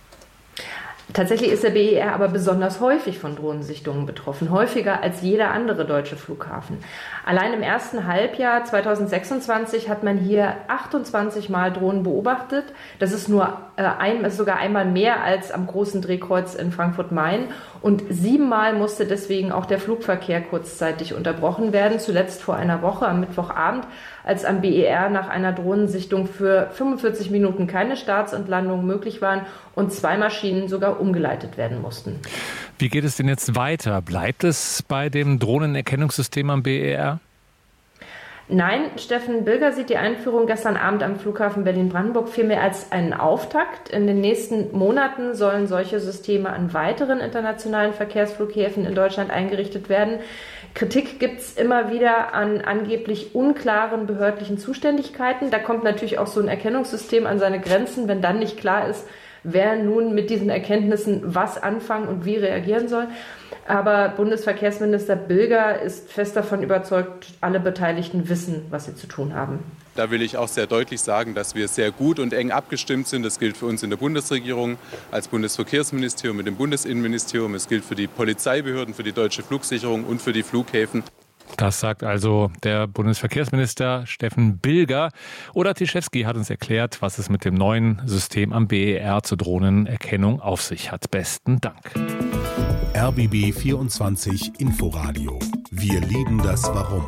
Tatsächlich ist der B E R aber besonders häufig von Drohnensichtungen betroffen, häufiger als jeder andere deutsche Flughafen. Allein im ersten Halbjahr zweitausendsechsundzwanzig hat man hier achtundzwanzig Mal Drohnen beobachtet. Das ist nur äh, ein, ist sogar einmal mehr als am großen Drehkreuz in Frankfurt-Main. Und siebenmal musste deswegen auch der Flugverkehr kurzzeitig unterbrochen werden, zuletzt vor einer Woche am Mittwochabend, als am B E R nach einer Drohnensichtung für fünfundvierzig Minuten keine Starts und Landungen möglich waren und zwei Maschinen sogar umgeleitet werden mussten. Wie geht es denn jetzt weiter? Bleibt es bei dem Drohnenerkennungssystem am B E R? Nein, Steffen Bilger sieht die Einführung gestern Abend am Flughafen Berlin-Brandenburg vielmehr als einen Auftakt. In den nächsten Monaten sollen solche Systeme an weiteren internationalen Verkehrsflughäfen in Deutschland eingerichtet werden. Kritik gibt es immer wieder an angeblich unklaren behördlichen Zuständigkeiten. Da kommt natürlich auch so ein Erkennungssystem an seine Grenzen, wenn dann nicht klar ist, wer nun mit diesen Erkenntnissen was anfangen und wie reagieren soll. Aber Bundesverkehrsminister Bilger ist fest davon überzeugt, alle Beteiligten wissen, was sie zu tun haben. Da will ich auch sehr deutlich sagen, dass wir sehr gut und eng abgestimmt sind. Das gilt für uns in der Bundesregierung als Bundesverkehrsministerium mit dem Bundesinnenministerium. Es gilt für die Polizeibehörden, für die Deutsche Flugsicherung und für die Flughäfen. Das sagt also der Bundesverkehrsminister Steffen Bilger. Oda Tischewski hat uns erklärt, was es mit dem neuen System am B E R zur Drohnenerkennung auf sich hat. Besten Dank. R B B vierundzwanzig Inforadio. Wir lieben das Warum.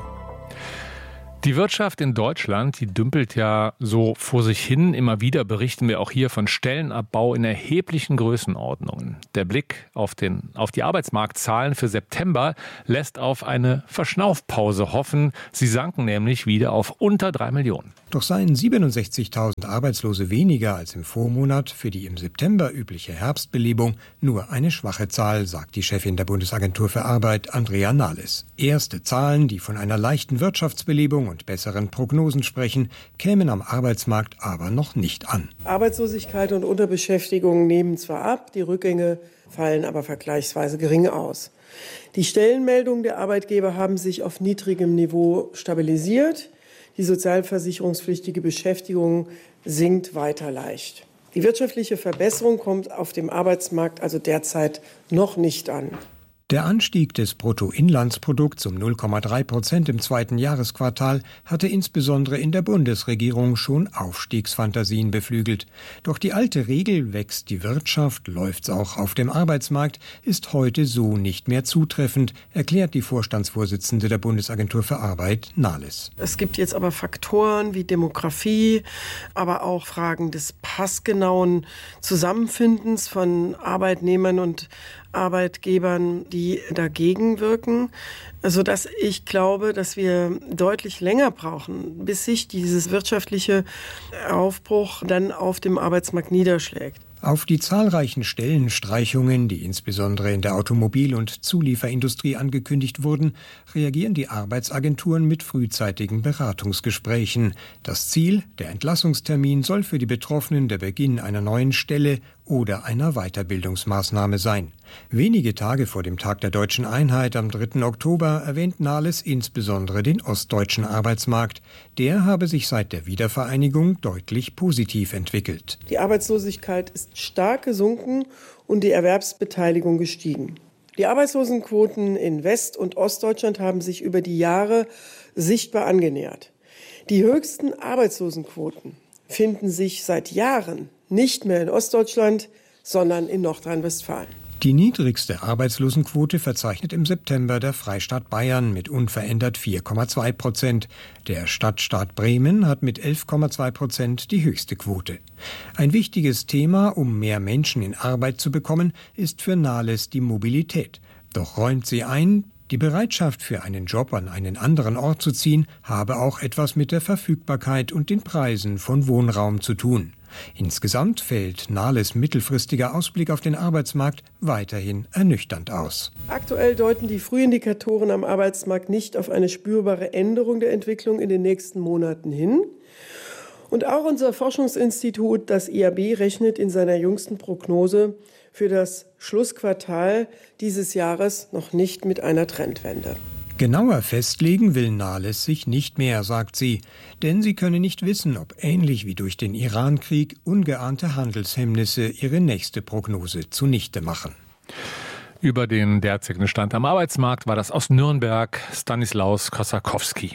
Die Wirtschaft in Deutschland, die dümpelt ja so vor sich hin. Immer wieder berichten wir auch hier von Stellenabbau in erheblichen Größenordnungen. Der Blick auf, den, auf die Arbeitsmarktzahlen für September lässt auf eine Verschnaufpause hoffen. Sie sanken nämlich wieder auf unter drei Millionen. Doch seien siebenundsechzigtausend Arbeitslose weniger als im Vormonat für die im September übliche Herbstbelebung nur eine schwache Zahl, sagt die Chefin der Bundesagentur für Arbeit, Andrea Nahles. Erste Zahlen, die von einer leichten Wirtschaftsbelebung und besseren Prognosen sprechen, kämen am Arbeitsmarkt aber noch nicht an. Arbeitslosigkeit und Unterbeschäftigung nehmen zwar ab, die Rückgänge fallen aber vergleichsweise gering aus. Die Stellenmeldungen der Arbeitgeber haben sich auf niedrigem Niveau stabilisiert. Die sozialversicherungspflichtige Beschäftigung sinkt weiter leicht. Die wirtschaftliche Verbesserung kommt auf dem Arbeitsmarkt also derzeit noch nicht an. Der Anstieg des Bruttoinlandsprodukts um null Komma drei Prozent im zweiten Jahresquartal hatte insbesondere in der Bundesregierung schon Aufstiegsfantasien beflügelt. Doch die alte Regel, wächst die Wirtschaft, läuft's auch auf dem Arbeitsmarkt, ist heute so nicht mehr zutreffend, erklärt die Vorstandsvorsitzende der Bundesagentur für Arbeit, Nahles. Es gibt jetzt aber Faktoren wie Demografie, aber auch Fragen des passgenauen Zusammenfindens von Arbeitnehmern und Arbeitgebern, die dagegen wirken, sodass ich glaube, dass wir deutlich länger brauchen, bis sich dieses wirtschaftliche Aufbruch dann auf dem Arbeitsmarkt niederschlägt. Auf die zahlreichen Stellenstreichungen, die insbesondere in der Automobil- und Zulieferindustrie angekündigt wurden, reagieren die Arbeitsagenturen mit frühzeitigen Beratungsgesprächen. Das Ziel, der Entlassungstermin, soll für die Betroffenen der Beginn einer neuen Stelle oder einer Weiterbildungsmaßnahme sein. Wenige Tage vor dem Tag der Deutschen Einheit am dritten Oktober erwähnt Nahles insbesondere den ostdeutschen Arbeitsmarkt. Der habe sich seit der Wiedervereinigung deutlich positiv entwickelt. Die Arbeitslosigkeit ist stark gesunken und die Erwerbsbeteiligung gestiegen. Die Arbeitslosenquoten in West- und Ostdeutschland haben sich über die Jahre sichtbar angenähert. Die höchsten Arbeitslosenquoten finden sich seit Jahren nicht mehr in Ostdeutschland, sondern in Nordrhein-Westfalen. Die niedrigste Arbeitslosenquote verzeichnet im September der Freistaat Bayern mit unverändert vier Komma zwei Prozent. Der Stadtstaat Bremen hat mit elf Komma zwei Prozent die höchste Quote. Ein wichtiges Thema, um mehr Menschen in Arbeit zu bekommen, ist für Nahles die Mobilität. Doch räumt sie ein, die Bereitschaft für einen Job an einen anderen Ort zu ziehen, habe auch etwas mit der Verfügbarkeit und den Preisen von Wohnraum zu tun. Insgesamt fällt Nahles mittelfristiger Ausblick auf den Arbeitsmarkt weiterhin ernüchternd aus. Aktuell deuten die Frühindikatoren am Arbeitsmarkt nicht auf eine spürbare Änderung der Entwicklung in den nächsten Monaten hin. Und auch unser Forschungsinstitut, das I A B, rechnet in seiner jüngsten Prognose für das Schlussquartal dieses Jahres noch nicht mit einer Trendwende. Genauer festlegen will Nahles sich nicht mehr, sagt sie, denn sie könne nicht wissen, ob ähnlich wie durch den Iran-Krieg ungeahnte Handelshemmnisse ihre nächste Prognose zunichte machen. Über den derzeitigen Stand am Arbeitsmarkt war das aus Nürnberg Stanislaus Kosakowski.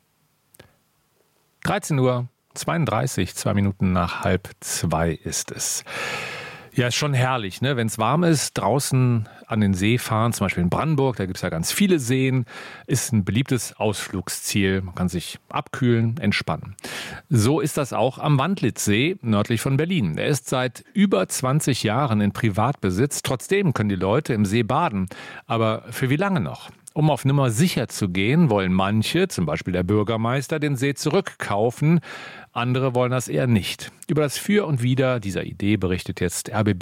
dreizehn Uhr zweiunddreißig, zwei Minuten nach halb zwei ist es. Ja, ist schon herrlich, ne? Wenn es warm ist, draußen an den See fahren, zum Beispiel in Brandenburg, da gibt es ja ganz viele Seen, ist ein beliebtes Ausflugsziel. Man kann sich abkühlen, entspannen. So ist das auch am Wandlitzsee nördlich von Berlin. Er ist seit über zwanzig Jahren in Privatbesitz. Trotzdem können die Leute im See baden. Aber für wie lange noch? Um auf Nummer sicher zu gehen, wollen manche, zum Beispiel der Bürgermeister, den See zurückkaufen. Andere wollen das eher nicht. Über das Für und Wider dieser Idee berichtet jetzt R B B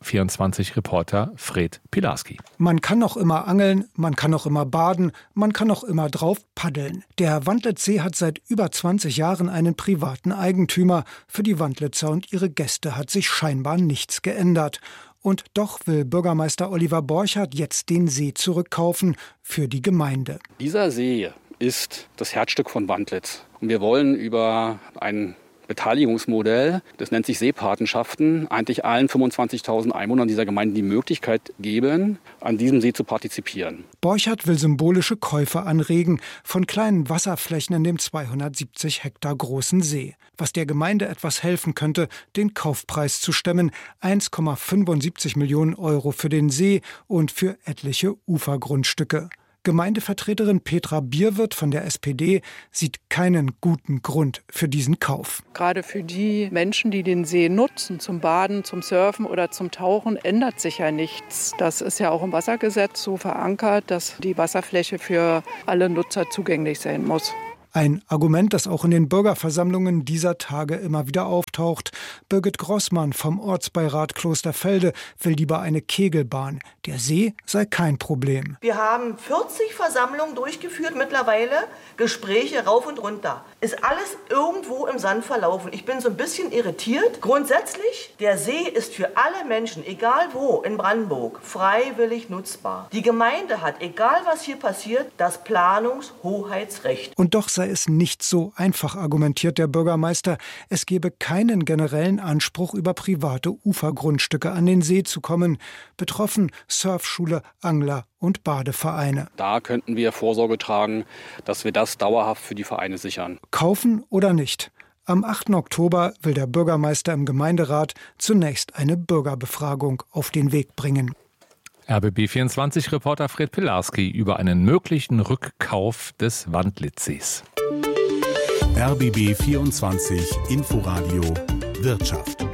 vierundzwanzig-Reporter Fred Pilarski. Man kann noch immer angeln, man kann noch immer baden, man kann noch immer drauf paddeln. Der Wandlitzsee hat seit über zwanzig Jahren einen privaten Eigentümer. Für die Wandlitzer und ihre Gäste hat sich scheinbar nichts geändert. Und doch will Bürgermeister Oliver Borchardt jetzt den See zurückkaufen für die Gemeinde. Dieser See ist das Herzstück von Wandlitz. Und wir wollen über ein Beteiligungsmodell, das nennt sich Seepatenschaften, eigentlich allen fünfundzwanzigtausend Einwohnern dieser Gemeinde die Möglichkeit geben, an diesem See zu partizipieren. Borchardt will symbolische Käufe anregen von kleinen Wasserflächen in dem zweihundertsiebzig Hektar großen See. Was der Gemeinde etwas helfen könnte, den Kaufpreis zu stemmen, eins Komma fünfundsiebzig Millionen Euro für den See und für etliche Ufergrundstücke. Gemeindevertreterin Petra Bierwirth von der S P D sieht keinen guten Grund für diesen Kauf. Gerade für die Menschen, die den See nutzen, zum Baden, zum Surfen oder zum Tauchen, ändert sich ja nichts. Das ist ja auch im Wassergesetz so verankert, dass die Wasserfläche für alle Nutzer zugänglich sein muss. Ein Argument, das auch in den Bürgerversammlungen dieser Tage immer wieder auftaucht. Birgit Grossmann vom Ortsbeirat Klosterfelde will lieber eine Kegelbahn. Der See sei kein Problem. Wir haben vierzig Versammlungen durchgeführt mittlerweile, Gespräche rauf und runter. Ist alles irgendwo im Sand verlaufen. Ich bin so ein bisschen irritiert. Grundsätzlich, der See ist für alle Menschen, egal wo in Brandenburg, freiwillig nutzbar. Die Gemeinde hat, egal was hier passiert, das Planungshoheitsrecht. Und doch sei es nicht so einfach, argumentiert der Bürgermeister. Es gebe keinen generellen Anspruch, über private Ufergrundstücke an den See zu kommen. Betroffen Surfschule, Angler und Badevereine. Da könnten wir Vorsorge tragen, dass wir das dauerhaft für die Vereine sichern. Kaufen oder nicht? Am achten Oktober will der Bürgermeister im Gemeinderat zunächst eine Bürgerbefragung auf den Weg bringen. R B B vierundzwanzig-Reporter Fred Pilarski über einen möglichen Rückkauf des Wandlitzsees. R B B vierundzwanzig Inforadio Wirtschaft.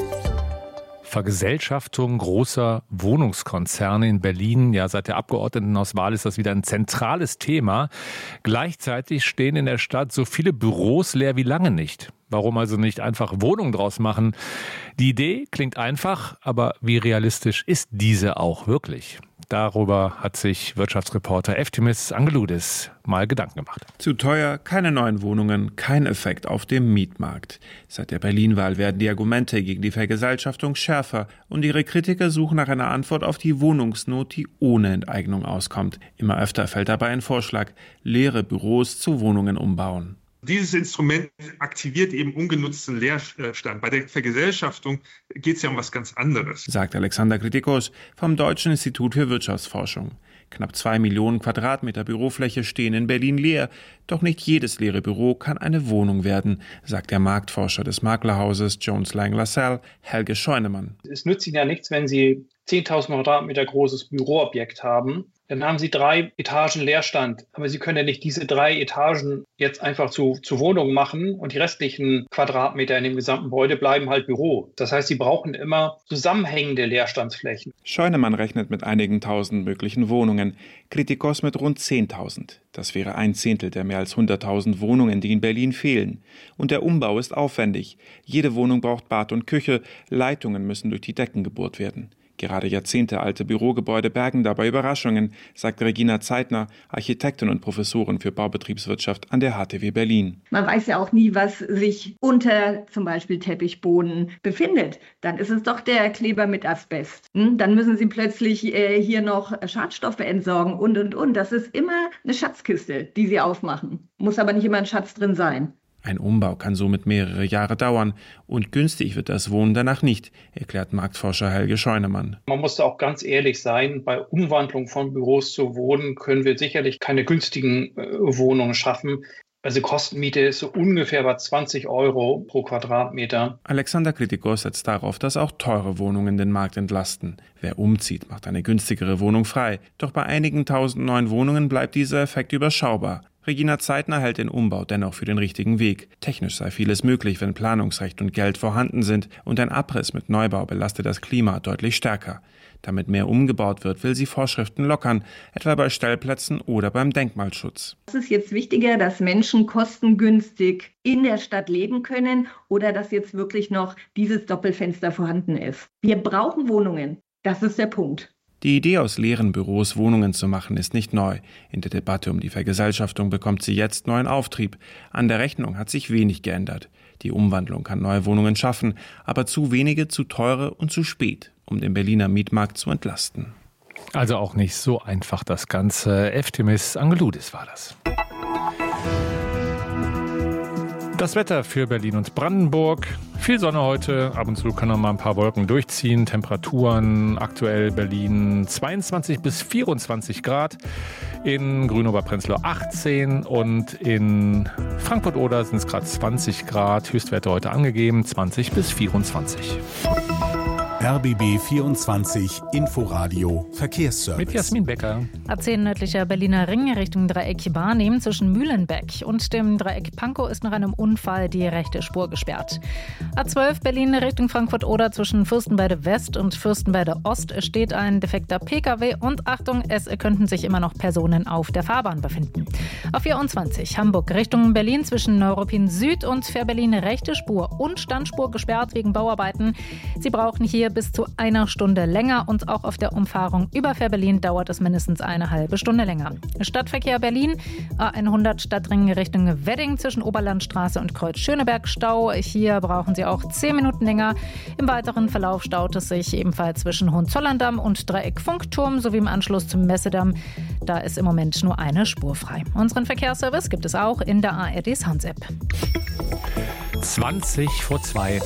Vergesellschaftung großer Wohnungskonzerne in Berlin. Ja, seit der Abgeordnetenauswahl ist das wieder ein zentrales Thema. Gleichzeitig stehen in der Stadt so viele Büros leer wie lange nicht. Warum also nicht einfach Wohnungen draus machen? Die Idee klingt einfach, aber wie realistisch ist diese auch wirklich? Darüber hat sich Wirtschaftsreporter Eftimis Angeloudis mal Gedanken gemacht. Zu teuer, keine neuen Wohnungen, kein Effekt auf dem Mietmarkt. Seit der Berlin-Wahl werden die Argumente gegen die Vergesellschaftung schärfer und ihre Kritiker suchen nach einer Antwort auf die Wohnungsnot, die ohne Enteignung auskommt. Immer öfter fällt dabei ein Vorschlag: leere Büros zu Wohnungen umbauen. Dieses Instrument aktiviert eben ungenutzten Leerstand. Bei der Vergesellschaftung geht es ja um was ganz anderes, sagt Alexander Kritikos vom Deutschen Institut für Wirtschaftsforschung. Knapp zwei Millionen Quadratmeter Bürofläche stehen in Berlin leer. Doch nicht jedes leere Büro kann eine Wohnung werden, sagt der Marktforscher des Maklerhauses Jones Lang LaSalle, Helge Scheunemann. Es nützt Ihnen ja nichts, wenn Sie zehntausend Quadratmeter großes Büroobjekt haben. Dann haben Sie drei Etagen Leerstand. Aber Sie können ja nicht diese drei Etagen jetzt einfach zu, zu Wohnungen machen und die restlichen Quadratmeter in dem gesamten Gebäude bleiben halt Büro. Das heißt, Sie brauchen immer zusammenhängende Leerstandsflächen. Scheunemann rechnet mit einigen tausend möglichen Wohnungen, Kritikos mit rund zehntausend. Das wäre ein Zehntel der mehr als hunderttausend Wohnungen, die in Berlin fehlen. Und der Umbau ist aufwendig. Jede Wohnung braucht Bad und Küche, Leitungen müssen durch die Decken gebohrt werden. Gerade jahrzehntealte Bürogebäude bergen dabei Überraschungen, sagt Regina Zeitner, Architektin und Professorin für Baubetriebswirtschaft an der H T W Berlin. Man weiß ja auch nie, was sich unter zum Beispiel Teppichboden befindet. Dann ist es doch der Kleber mit Asbest. Dann müssen Sie plötzlich äh, hier noch Schadstoffe entsorgen und, und, und. Das ist immer eine Schatzkiste, die Sie aufmachen. Muss aber nicht immer ein Schatz drin sein. Ein Umbau kann somit mehrere Jahre dauern und günstig wird das Wohnen danach nicht, erklärt Marktforscher Helge Scheunemann. Man muss da auch ganz ehrlich sein, bei Umwandlung von Büros zu Wohnen können wir sicherlich keine günstigen äh, Wohnungen schaffen. Also Kostenmiete ist so ungefähr bei zwanzig Euro pro Quadratmeter. Alexander Kritikos setzt darauf, dass auch teure Wohnungen den Markt entlasten. Wer umzieht, macht eine günstigere Wohnung frei. Doch bei einigen tausend neuen Wohnungen bleibt dieser Effekt überschaubar. Regina Zeitner hält den Umbau dennoch für den richtigen Weg. Technisch sei vieles möglich, wenn Planungsrecht und Geld vorhanden sind, und ein Abriss mit Neubau belastet das Klima deutlich stärker. Damit mehr umgebaut wird, will sie Vorschriften lockern, etwa bei Stellplätzen oder beim Denkmalschutz. Es ist jetzt wichtiger, dass Menschen kostengünstig in der Stadt leben können oder dass jetzt wirklich noch dieses Doppelfenster vorhanden ist. Wir brauchen Wohnungen. Das ist der Punkt. Die Idee, aus leeren Büros Wohnungen zu machen, ist nicht neu. In der Debatte um die Vergesellschaftung bekommt sie jetzt neuen Auftrieb. An der Rechnung hat sich wenig geändert. Die Umwandlung kann neue Wohnungen schaffen, aber zu wenige, zu teure und zu spät, um den Berliner Mietmarkt zu entlasten. Also auch nicht so einfach das Ganze. Eftimis Angeludis war das. Das Wetter für Berlin und Brandenburg. Viel Sonne heute, ab und zu können noch mal ein paar Wolken durchziehen. Temperaturen aktuell Berlin zweiundzwanzig bis vierundzwanzig Grad. In Grünober-Prenzlau achtzehn und in Frankfurt-Oder sind es gerade zwanzig Grad. Höchstwerte heute angegeben, zwanzig bis vierundzwanzig. R B B vierundzwanzig Inforadio Verkehrsservice. Mit Jasmin Becker. A zehn nördlicher Berliner Ring Richtung Dreieck Barnim zwischen Mühlenbeck und dem Dreieck Pankow ist nach einem Unfall die rechte Spur gesperrt. A zwölf Berlin Richtung Frankfurt-Oder zwischen Fürstenwalde West und Fürstenwalde Ost steht ein defekter P K W und Achtung, es könnten sich immer noch Personen auf der Fahrbahn befinden. A vierundzwanzig Hamburg Richtung Berlin zwischen Neuruppin Süd und Fährberlin rechte Spur und Standspur gesperrt wegen Bauarbeiten. Sie brauchen hier bis zu einer Stunde länger und auch auf der Umfahrung über Fährberlin dauert es mindestens eine halbe Stunde länger. Stadtverkehr Berlin, A hundert Stadtring Richtung Wedding zwischen Oberlandstraße und Kreuz Schöneberg Stau. Hier brauchen Sie auch zehn Minuten länger. Im weiteren Verlauf staut es sich ebenfalls zwischen Hohenzollern-Damm und Dreieck Funkturm sowie im Anschluss zum Messedamm. Da ist im Moment nur eine Spur frei. Unseren Verkehrsservice gibt es auch in der A R D Sounds App. zwanzig vor zwei.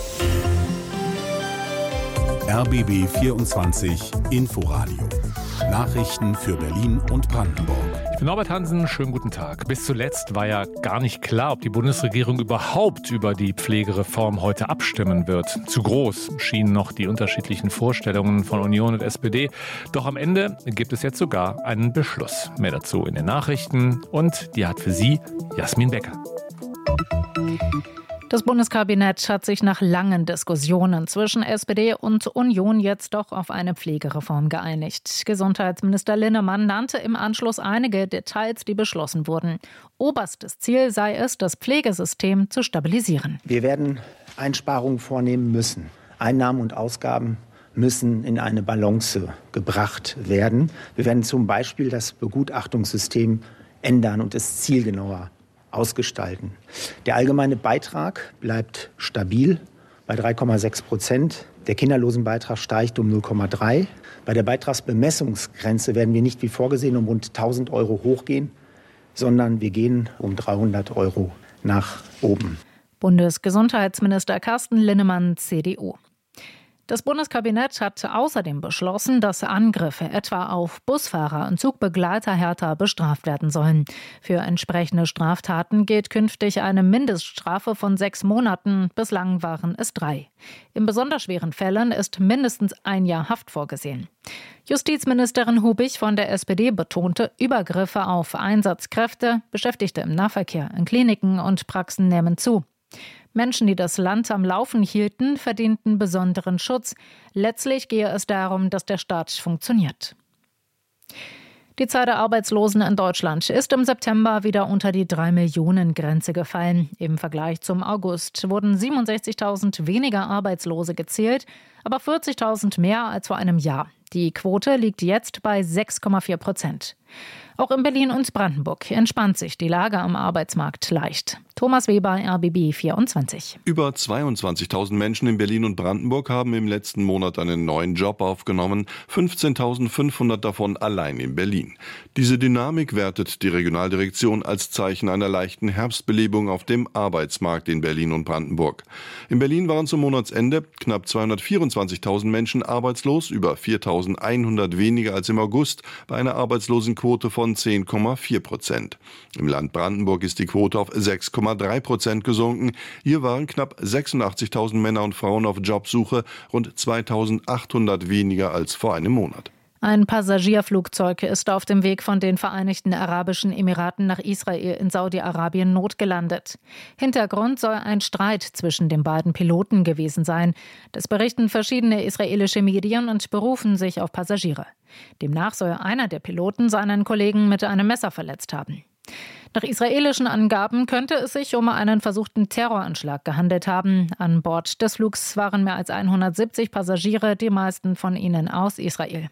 R B B vierundzwanzig Inforadio. Nachrichten für Berlin und Brandenburg. Ich bin Norbert Hansen, schönen guten Tag. Bis zuletzt war ja gar nicht klar, ob die Bundesregierung überhaupt über die Pflegereform heute abstimmen wird. Zu groß schienen noch die unterschiedlichen Vorstellungen von Union und S P D. Doch am Ende gibt es jetzt sogar einen Beschluss. Mehr dazu in den Nachrichten und die hat für Sie Jasmin Becker. Das Bundeskabinett hat sich nach langen Diskussionen zwischen S P D und Union jetzt doch auf eine Pflegereform geeinigt. Gesundheitsminister Linnemann nannte im Anschluss einige Details, die beschlossen wurden. Oberstes Ziel sei es, das Pflegesystem zu stabilisieren. Wir werden Einsparungen vornehmen müssen. Einnahmen und Ausgaben müssen in eine Balance gebracht werden. Wir werden zum Beispiel das Begutachtungssystem ändern und es zielgenauer ausgestalten. Der allgemeine Beitrag bleibt stabil bei drei Komma sechs Prozent. Der Kinderlosenbeitrag steigt um null Komma drei. Bei der Beitragsbemessungsgrenze werden wir nicht wie vorgesehen um rund tausend Euro hochgehen, sondern wir gehen um dreihundert Euro nach oben. Bundesgesundheitsminister Carsten Linnemann, C D U. Das Bundeskabinett hat außerdem beschlossen, dass Angriffe etwa auf Busfahrer und Zugbegleiter härter bestraft werden sollen. Für entsprechende Straftaten gilt künftig eine Mindeststrafe von sechs Monaten. Bislang waren es drei. In besonders schweren Fällen ist mindestens ein Jahr Haft vorgesehen. Justizministerin Hubich von der S P D betonte, Übergriffe auf Einsatzkräfte, Beschäftigte im Nahverkehr, in Kliniken und Praxen nehmen zu. Menschen, die das Land am Laufen hielten, verdienten besonderen Schutz. Letztlich gehe es darum, dass der Staat funktioniert. Die Zahl der Arbeitslosen in Deutschland ist im September wieder unter die drei Millionen Grenze gefallen. Im Vergleich zum August wurden siebenundsechzigtausend weniger Arbeitslose gezählt, aber vierzigtausend mehr als vor einem Jahr. Die Quote liegt jetzt bei sechs Komma vier Prozent. Auch in Berlin und Brandenburg entspannt sich die Lage am Arbeitsmarkt leicht. Thomas Weber, R B B vierundzwanzig. Über zweiundzwanzigtausend Menschen in Berlin und Brandenburg haben im letzten Monat einen neuen Job aufgenommen, fünfzehntausendfünfhundert davon allein in Berlin. Diese Dynamik wertet die Regionaldirektion als Zeichen einer leichten Herbstbelebung auf dem Arbeitsmarkt in Berlin und Brandenburg. In Berlin waren zum Monatsende knapp zweihundertvierundzwanzigtausend Menschen arbeitslos, über viertausendeinhundert weniger als im August, bei einer Arbeitslosenquote von zehn Komma vier Prozent. Im Land Brandenburg ist die Quote auf sechs Komma drei Prozent gesunken. Hier waren knapp sechsundachtzigtausend Männer und Frauen auf Jobsuche, rund zweitausendachthundert weniger als vor einem Monat. Ein Passagierflugzeug ist auf dem Weg von den Vereinigten Arabischen Emiraten nach Israel in Saudi-Arabien notgelandet. Hintergrund soll ein Streit zwischen den beiden Piloten gewesen sein. Das berichten verschiedene israelische Medien und berufen sich auf Passagiere. Demnach soll einer der Piloten seinen Kollegen mit einem Messer verletzt haben. Nach israelischen Angaben könnte es sich um einen versuchten Terroranschlag gehandelt haben. An Bord des Flugs waren mehr als hundertsiebzig Passagiere, die meisten von ihnen aus Israel.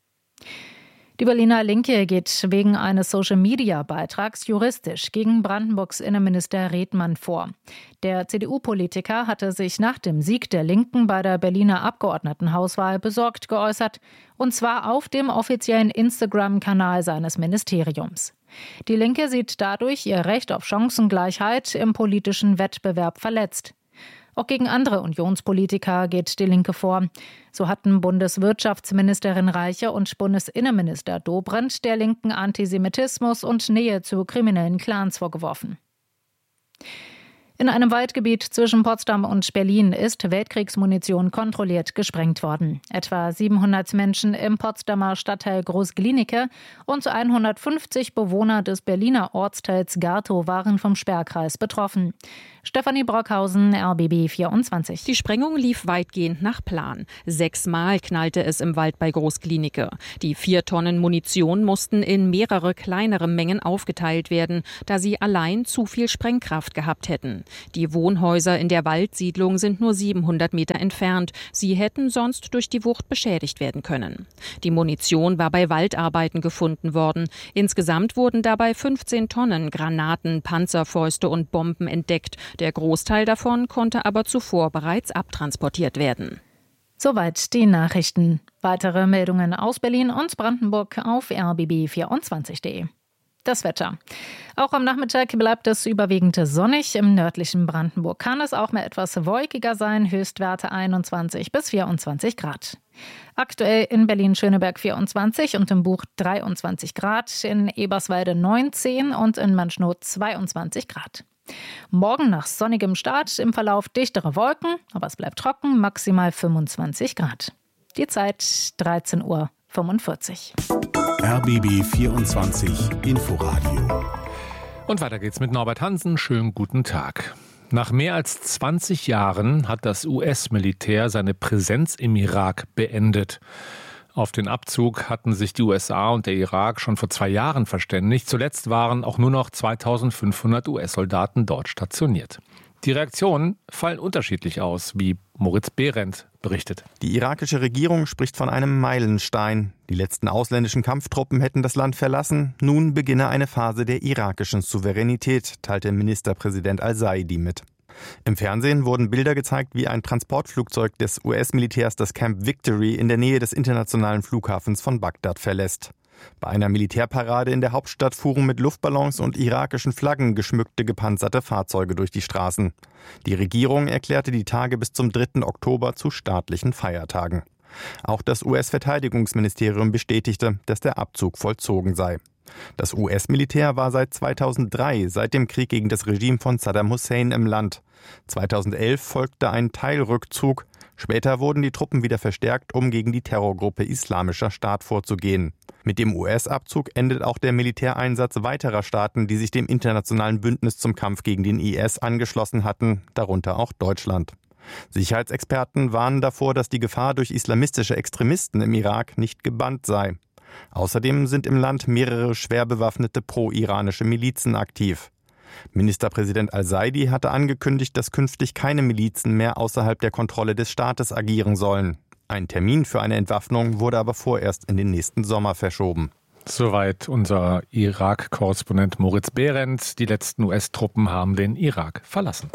Die Berliner Linke geht wegen eines Social-Media-Beitrags juristisch gegen Brandenburgs Innenminister Redmann vor. Der C D U-Politiker hatte sich nach dem Sieg der Linken bei der Berliner Abgeordnetenhauswahl besorgt geäußert, und zwar auf dem offiziellen Instagram-Kanal seines Ministeriums. Die Linke sieht dadurch ihr Recht auf Chancengleichheit im politischen Wettbewerb verletzt. Auch gegen andere Unionspolitiker geht die Linke vor. So hatten Bundeswirtschaftsministerin Reiche und Bundesinnenminister Dobrindt der Linken Antisemitismus und Nähe zu kriminellen Clans vorgeworfen. In einem Waldgebiet zwischen Potsdam und Berlin ist Weltkriegsmunition kontrolliert gesprengt worden. Etwa siebenhundert Menschen im Potsdamer Stadtteil Groß-Glienicke und hundertfünfzig Bewohner des Berliner Ortsteils Gartow waren vom Sperrkreis betroffen. Stefanie Brockhausen, R B B vierundzwanzig. Die Sprengung lief weitgehend nach Plan. Sechsmal knallte es im Wald bei Groß-Glienicke. Die vier Tonnen Munition mussten in mehrere kleinere Mengen aufgeteilt werden, da sie allein zu viel Sprengkraft gehabt hätten. Die Wohnhäuser in der Waldsiedlung sind nur siebenhundert Meter entfernt. Sie hätten sonst durch die Wucht beschädigt werden können. Die Munition war bei Waldarbeiten gefunden worden. Insgesamt wurden dabei fünfzehn Tonnen Granaten, Panzerfäuste und Bomben entdeckt. Der Großteil davon konnte aber zuvor bereits abtransportiert werden. Soweit die Nachrichten. Weitere Meldungen aus Berlin und Brandenburg auf r b b vierundzwanzig punkt de. Das Wetter. Auch am Nachmittag bleibt es überwiegend sonnig. Im nördlichen Brandenburg kann es auch mal etwas wolkiger sein. Höchstwerte einundzwanzig bis vierundzwanzig Grad. Aktuell in Berlin-Schöneberg vierundzwanzig und im Buch dreiundzwanzig Grad, in Eberswalde neunzehn und in Manschnow zweiundzwanzig Grad. Morgen nach sonnigem Start, im Verlauf dichtere Wolken, aber es bleibt trocken, maximal fünfundzwanzig Grad. Die Zeit dreizehn Uhr fünfundvierzig. R B B vierundzwanzig Inforadio. Und weiter geht's mit Norbert Hansen. Schönen guten Tag. Nach mehr als zwanzig Jahren hat das U S-Militär seine Präsenz im Irak beendet. Auf den Abzug hatten sich die U S A und der Irak schon vor zwei Jahren verständigt. Zuletzt waren auch nur noch zweitausendfünfhundert U S-Soldaten dort stationiert. Die Reaktionen fallen unterschiedlich aus, wie Moritz Behrendt berichtet. Die irakische Regierung spricht von einem Meilenstein. Die letzten ausländischen Kampftruppen hätten das Land verlassen. Nun beginne eine Phase der irakischen Souveränität, teilte Ministerpräsident al-Saidi mit. Im Fernsehen wurden Bilder gezeigt, wie ein Transportflugzeug des U S-Militärs das Camp Victory in der Nähe des internationalen Flughafens von Bagdad verlässt. Bei einer Militärparade in der Hauptstadt fuhren mit Luftballons und irakischen Flaggen geschmückte gepanzerte Fahrzeuge durch die Straßen. Die Regierung erklärte die Tage bis zum dritten Oktober zu staatlichen Feiertagen. Auch das U S-Verteidigungsministerium bestätigte, dass der Abzug vollzogen sei. Das U S-Militär war seit zweitausenddrei, seit dem Krieg gegen das Regime von Saddam Hussein im Land. zweitausendelf folgte ein Teilrückzug. Später wurden die Truppen wieder verstärkt, um gegen die Terrorgruppe Islamischer Staat vorzugehen. Mit dem U S-Abzug endet auch der Militäreinsatz weiterer Staaten, die sich dem internationalen Bündnis zum Kampf gegen den I S angeschlossen hatten, darunter auch Deutschland. Sicherheitsexperten warnen davor, dass die Gefahr durch islamistische Extremisten im Irak nicht gebannt sei. Außerdem sind im Land mehrere schwer bewaffnete pro-iranische Milizen aktiv. Ministerpräsident al-Saidi hatte angekündigt, dass künftig keine Milizen mehr außerhalb der Kontrolle des Staates agieren sollen. Ein Termin für eine Entwaffnung wurde aber vorerst in den nächsten Sommer verschoben. Soweit unser Irak-Korrespondent Moritz Behrendt. Die letzten U S-Truppen haben den Irak verlassen.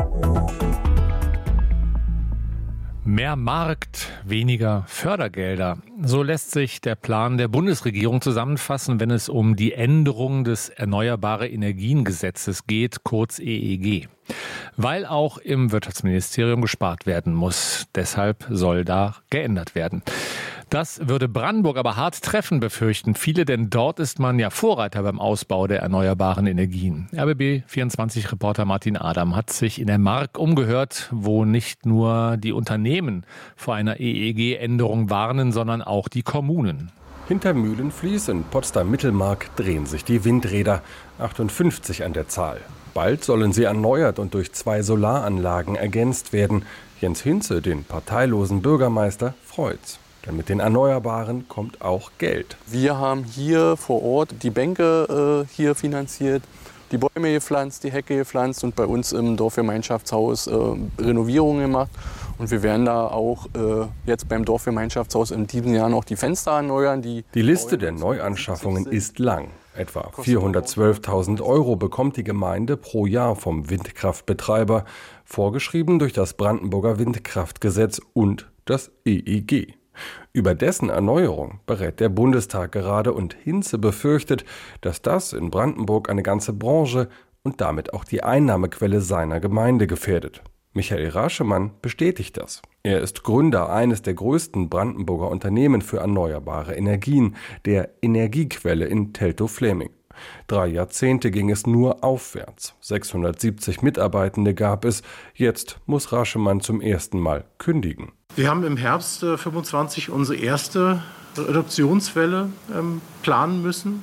Mehr Markt, weniger Fördergelder. So lässt sich der Plan der Bundesregierung zusammenfassen, wenn es um die Änderung des Erneuerbare Energien Gesetzes geht, kurz E E G. Weil auch im Wirtschaftsministerium gespart werden muss. Deshalb soll da geändert werden. Das würde Brandenburg aber hart treffen, befürchten viele, denn dort ist man ja Vorreiter beim Ausbau der erneuerbaren Energien. R B B vierundzwanzig-Reporter Martin Adam hat sich in der Mark umgehört, wo nicht nur die Unternehmen vor einer E E G-Änderung warnen, sondern auch die Kommunen. Hinter Mühlenfließ in Potsdam-Mittelmark drehen sich die Windräder, achtundfünfzig an der Zahl. Bald sollen sie erneuert und durch zwei Solaranlagen ergänzt werden. Jens Hinze, den parteilosen Bürgermeister, freut's. Denn mit den Erneuerbaren kommt auch Geld. Wir haben hier vor Ort die Bänke äh, hier finanziert die Bäume gepflanzt, die Hecke gepflanzt und bei uns im Dorfgemeinschaftshaus äh, Renovierungen gemacht. Und wir werden da auch äh, jetzt beim Dorfgemeinschaftshaus in diesem Jahr noch die Fenster erneuern. Die, die Liste der Neuanschaffungen ist lang. Etwa vierhundertzwölftausend Euro bekommt die Gemeinde pro Jahr vom Windkraftbetreiber, vorgeschrieben durch das Brandenburger Windkraftgesetz und das E E G. Über dessen Erneuerung berät der Bundestag gerade und Hinze befürchtet, dass das in Brandenburg eine ganze Branche und damit auch die Einnahmequelle seiner Gemeinde gefährdet. Michael Raschemann bestätigt das. Er ist Gründer eines der größten Brandenburger Unternehmen für erneuerbare Energien, der Energiequelle in Teltow-Fläming. Drei Jahrzehnte ging es nur aufwärts. sechshundertsiebzig Mitarbeitende gab es. Jetzt muss Raschemann zum ersten Mal kündigen. Wir haben im Herbst äh, fünfundzwanzig unsere erste Reduktionswelle ähm, planen müssen.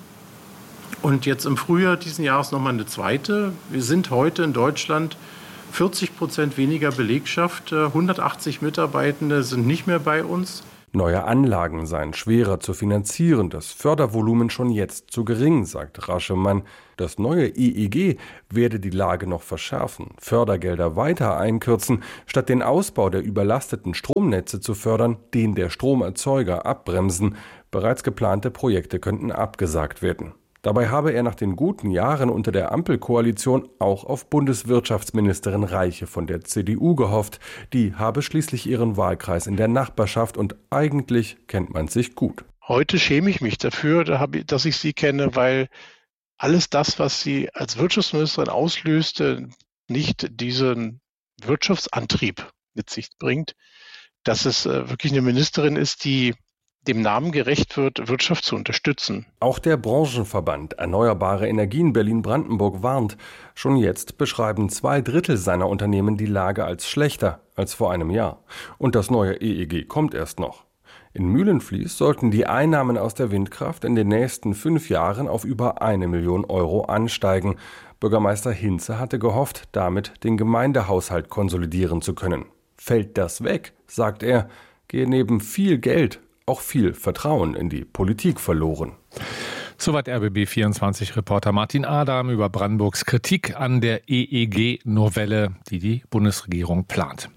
Und jetzt im Frühjahr diesen Jahres nochmal eine zweite. Wir sind heute in Deutschland vierzig Prozent weniger Belegschaft. hundertachtzig Mitarbeitende sind nicht mehr bei uns. Neue Anlagen seien schwerer zu finanzieren, das Fördervolumen schon jetzt zu gering, sagt Raschemann. Das neue E E G werde die Lage noch verschärfen, Fördergelder weiter einkürzen, statt den Ausbau der überlasteten Stromnetze zu fördern, den der Stromerzeuger abbremsen. Bereits geplante Projekte könnten abgesagt werden. Dabei habe er nach den guten Jahren unter der Ampelkoalition auch auf Bundeswirtschaftsministerin Reiche von der C D U gehofft. Die habe schließlich ihren Wahlkreis in der Nachbarschaft und eigentlich kennt man sich gut. Heute schäme ich mich dafür, dass ich sie kenne, weil alles das, was sie als Wirtschaftsministerin auslöste, nicht diesen Wirtschaftsantrieb mit sich bringt, dass es wirklich eine Ministerin ist, die dem Namen gerecht wird, Wirtschaft zu unterstützen. Auch der Branchenverband Erneuerbare Energien Berlin-Brandenburg warnt. Schon jetzt beschreiben zwei Drittel seiner Unternehmen die Lage als schlechter als vor einem Jahr. Und das neue E E G kommt erst noch. In Mühlenfließ sollten die Einnahmen aus der Windkraft in den nächsten fünf Jahren auf über eine Million Euro ansteigen. Bürgermeister Hinze hatte gehofft, damit den Gemeindehaushalt konsolidieren zu können. Fällt das weg, sagt er, gehe neben viel Geld auch viel Vertrauen in die Politik verloren. Soweit R B B vierundzwanzig-Reporter Martin Adam über Brandenburgs Kritik an der E E G-Novelle, die die Bundesregierung plant.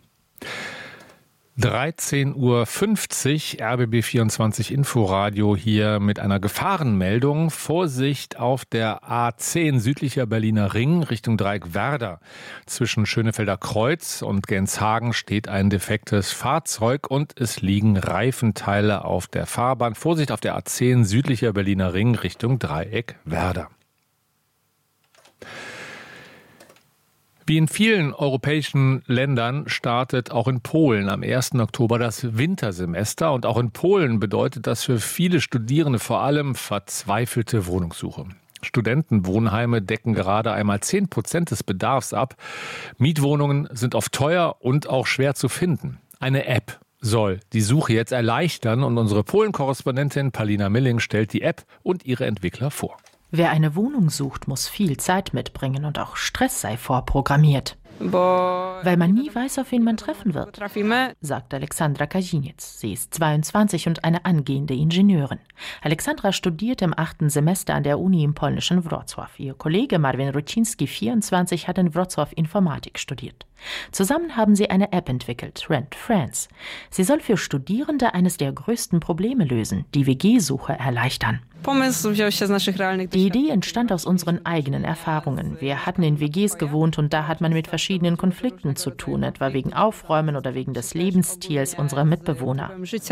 dreizehn Uhr fünfzig, R B B vierundzwanzig Inforadio hier mit einer Gefahrenmeldung. Vorsicht auf der A zehn südlicher Berliner Ring Richtung Dreieck Werder. Zwischen Schönefelder Kreuz und Genshagen steht ein defektes Fahrzeug und es liegen Reifenteile auf der Fahrbahn. Vorsicht auf der A zehn südlicher Berliner Ring Richtung Dreieck Werder. Wie in vielen europäischen Ländern startet auch in Polen am ersten Oktober das Wintersemester. Und auch in Polen bedeutet das für viele Studierende vor allem verzweifelte Wohnungssuche. Studentenwohnheime decken gerade einmal zehn Prozent des Bedarfs ab. Mietwohnungen sind oft teuer und auch schwer zu finden. Eine App soll die Suche jetzt erleichtern und unsere Polen-Korrespondentin Palina Milling stellt die App und ihre Entwickler vor. Wer eine Wohnung sucht, muss viel Zeit mitbringen und auch Stress sei vorprogrammiert. Weil man nie weiß, auf wen man treffen wird, sagt Alexandra Kaziniec. Sie ist zweiundzwanzig und eine angehende Ingenieurin. Alexandra studiert im achten Semester an der Uni im polnischen Wrocław. Ihr Kollege Marvin Rucinski, vierundzwanzig, hat in Wrocław Informatik studiert. Zusammen haben sie eine App entwickelt, Rent Friends. Sie soll für Studierende eines der größten Probleme lösen, die W G-Suche erleichtern. Die Idee entstand aus unseren eigenen Erfahrungen. Wir hatten in W Gs gewohnt und da hat man mit verschiedenen Konflikten zu tun, etwa wegen Aufräumen oder wegen des Lebensstils unserer Mitbewohner.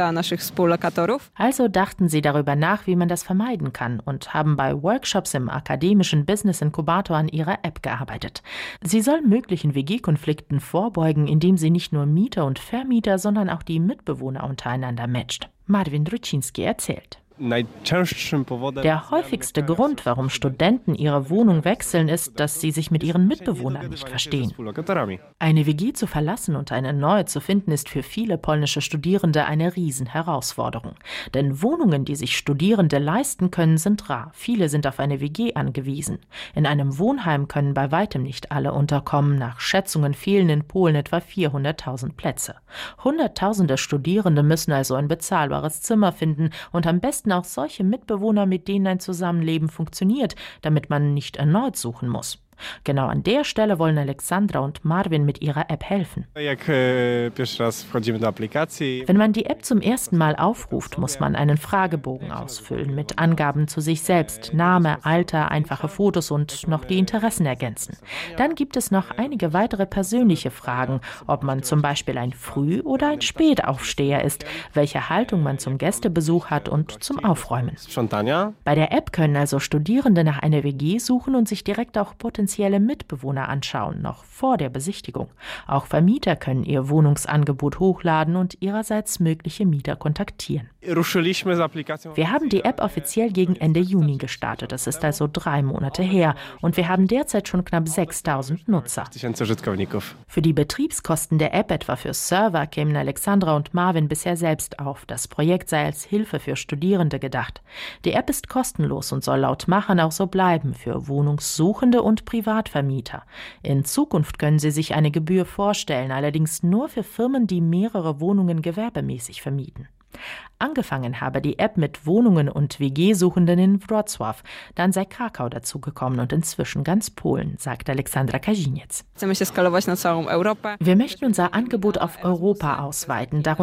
Also dachten sie darüber nach, wie man das vermeiden kann und haben bei Workshops im akademischen Business Inkubator an ihrer App gearbeitet. Sie soll möglichen W G-Konflikten vorbeugen, indem sie nicht nur Mieter und Vermieter, sondern auch die Mitbewohner untereinander matcht. Marvin Rucinski erzählt. Der häufigste Grund, warum Studenten ihre Wohnung wechseln, ist, dass sie sich mit ihren Mitbewohnern nicht verstehen. Eine W G zu verlassen und eine neue zu finden, ist für viele polnische Studierende eine Riesenherausforderung. Denn Wohnungen, die sich Studierende leisten können, sind rar. Viele sind auf eine W G angewiesen. In einem Wohnheim können bei weitem nicht alle unterkommen. Nach Schätzungen fehlen in Polen etwa vierhunderttausend Plätze. Hunderttausende Studierende müssen also ein bezahlbares Zimmer finden und am besten besten auch solche Mitbewohner, mit denen ein Zusammenleben funktioniert, damit man nicht erneut suchen muss. Genau an der Stelle wollen Alexandra und Marvin mit ihrer App helfen. Wenn man die App zum ersten Mal aufruft, muss man einen Fragebogen ausfüllen mit Angaben zu sich selbst, Name, Alter, einfache Fotos und noch die Interessen ergänzen. Dann gibt es noch einige weitere persönliche Fragen, ob man zum Beispiel ein Früh- oder ein Spätaufsteher ist, welche Haltung man zum Gästebesuch hat und zum Aufräumen. Bei der App können also Studierende nach einer W G suchen und sich direkt auch potenzielle Mitbewohner anschauen, noch vor der Besichtigung. Auch Vermieter können ihr Wohnungsangebot hochladen und ihrerseits mögliche Mieter kontaktieren. Wir haben die App offiziell gegen Ende Juni gestartet. Das ist also drei Monate her. Und wir haben derzeit schon knapp sechstausend Nutzer. Für die Betriebskosten der App, etwa für Server, kämen Alexandra und Marvin bisher selbst auf. Das Projekt sei als Hilfe für Studierende gedacht. Die App ist kostenlos und soll laut Machern auch so bleiben für Wohnungssuchende und Privatvermieter. In Zukunft können sie sich eine Gebühr vorstellen, allerdings nur für Firmen, die mehrere Wohnungen gewerbemäßig vermieten. Angefangen habe die App mit Wohnungen und W G-Suchenden in Wrocław. Dann sei Krakau dazugekommen und inzwischen ganz Polen, sagt Alexandra Kaziniec. Wir möchten unser Angebot auf Europa ausweiten.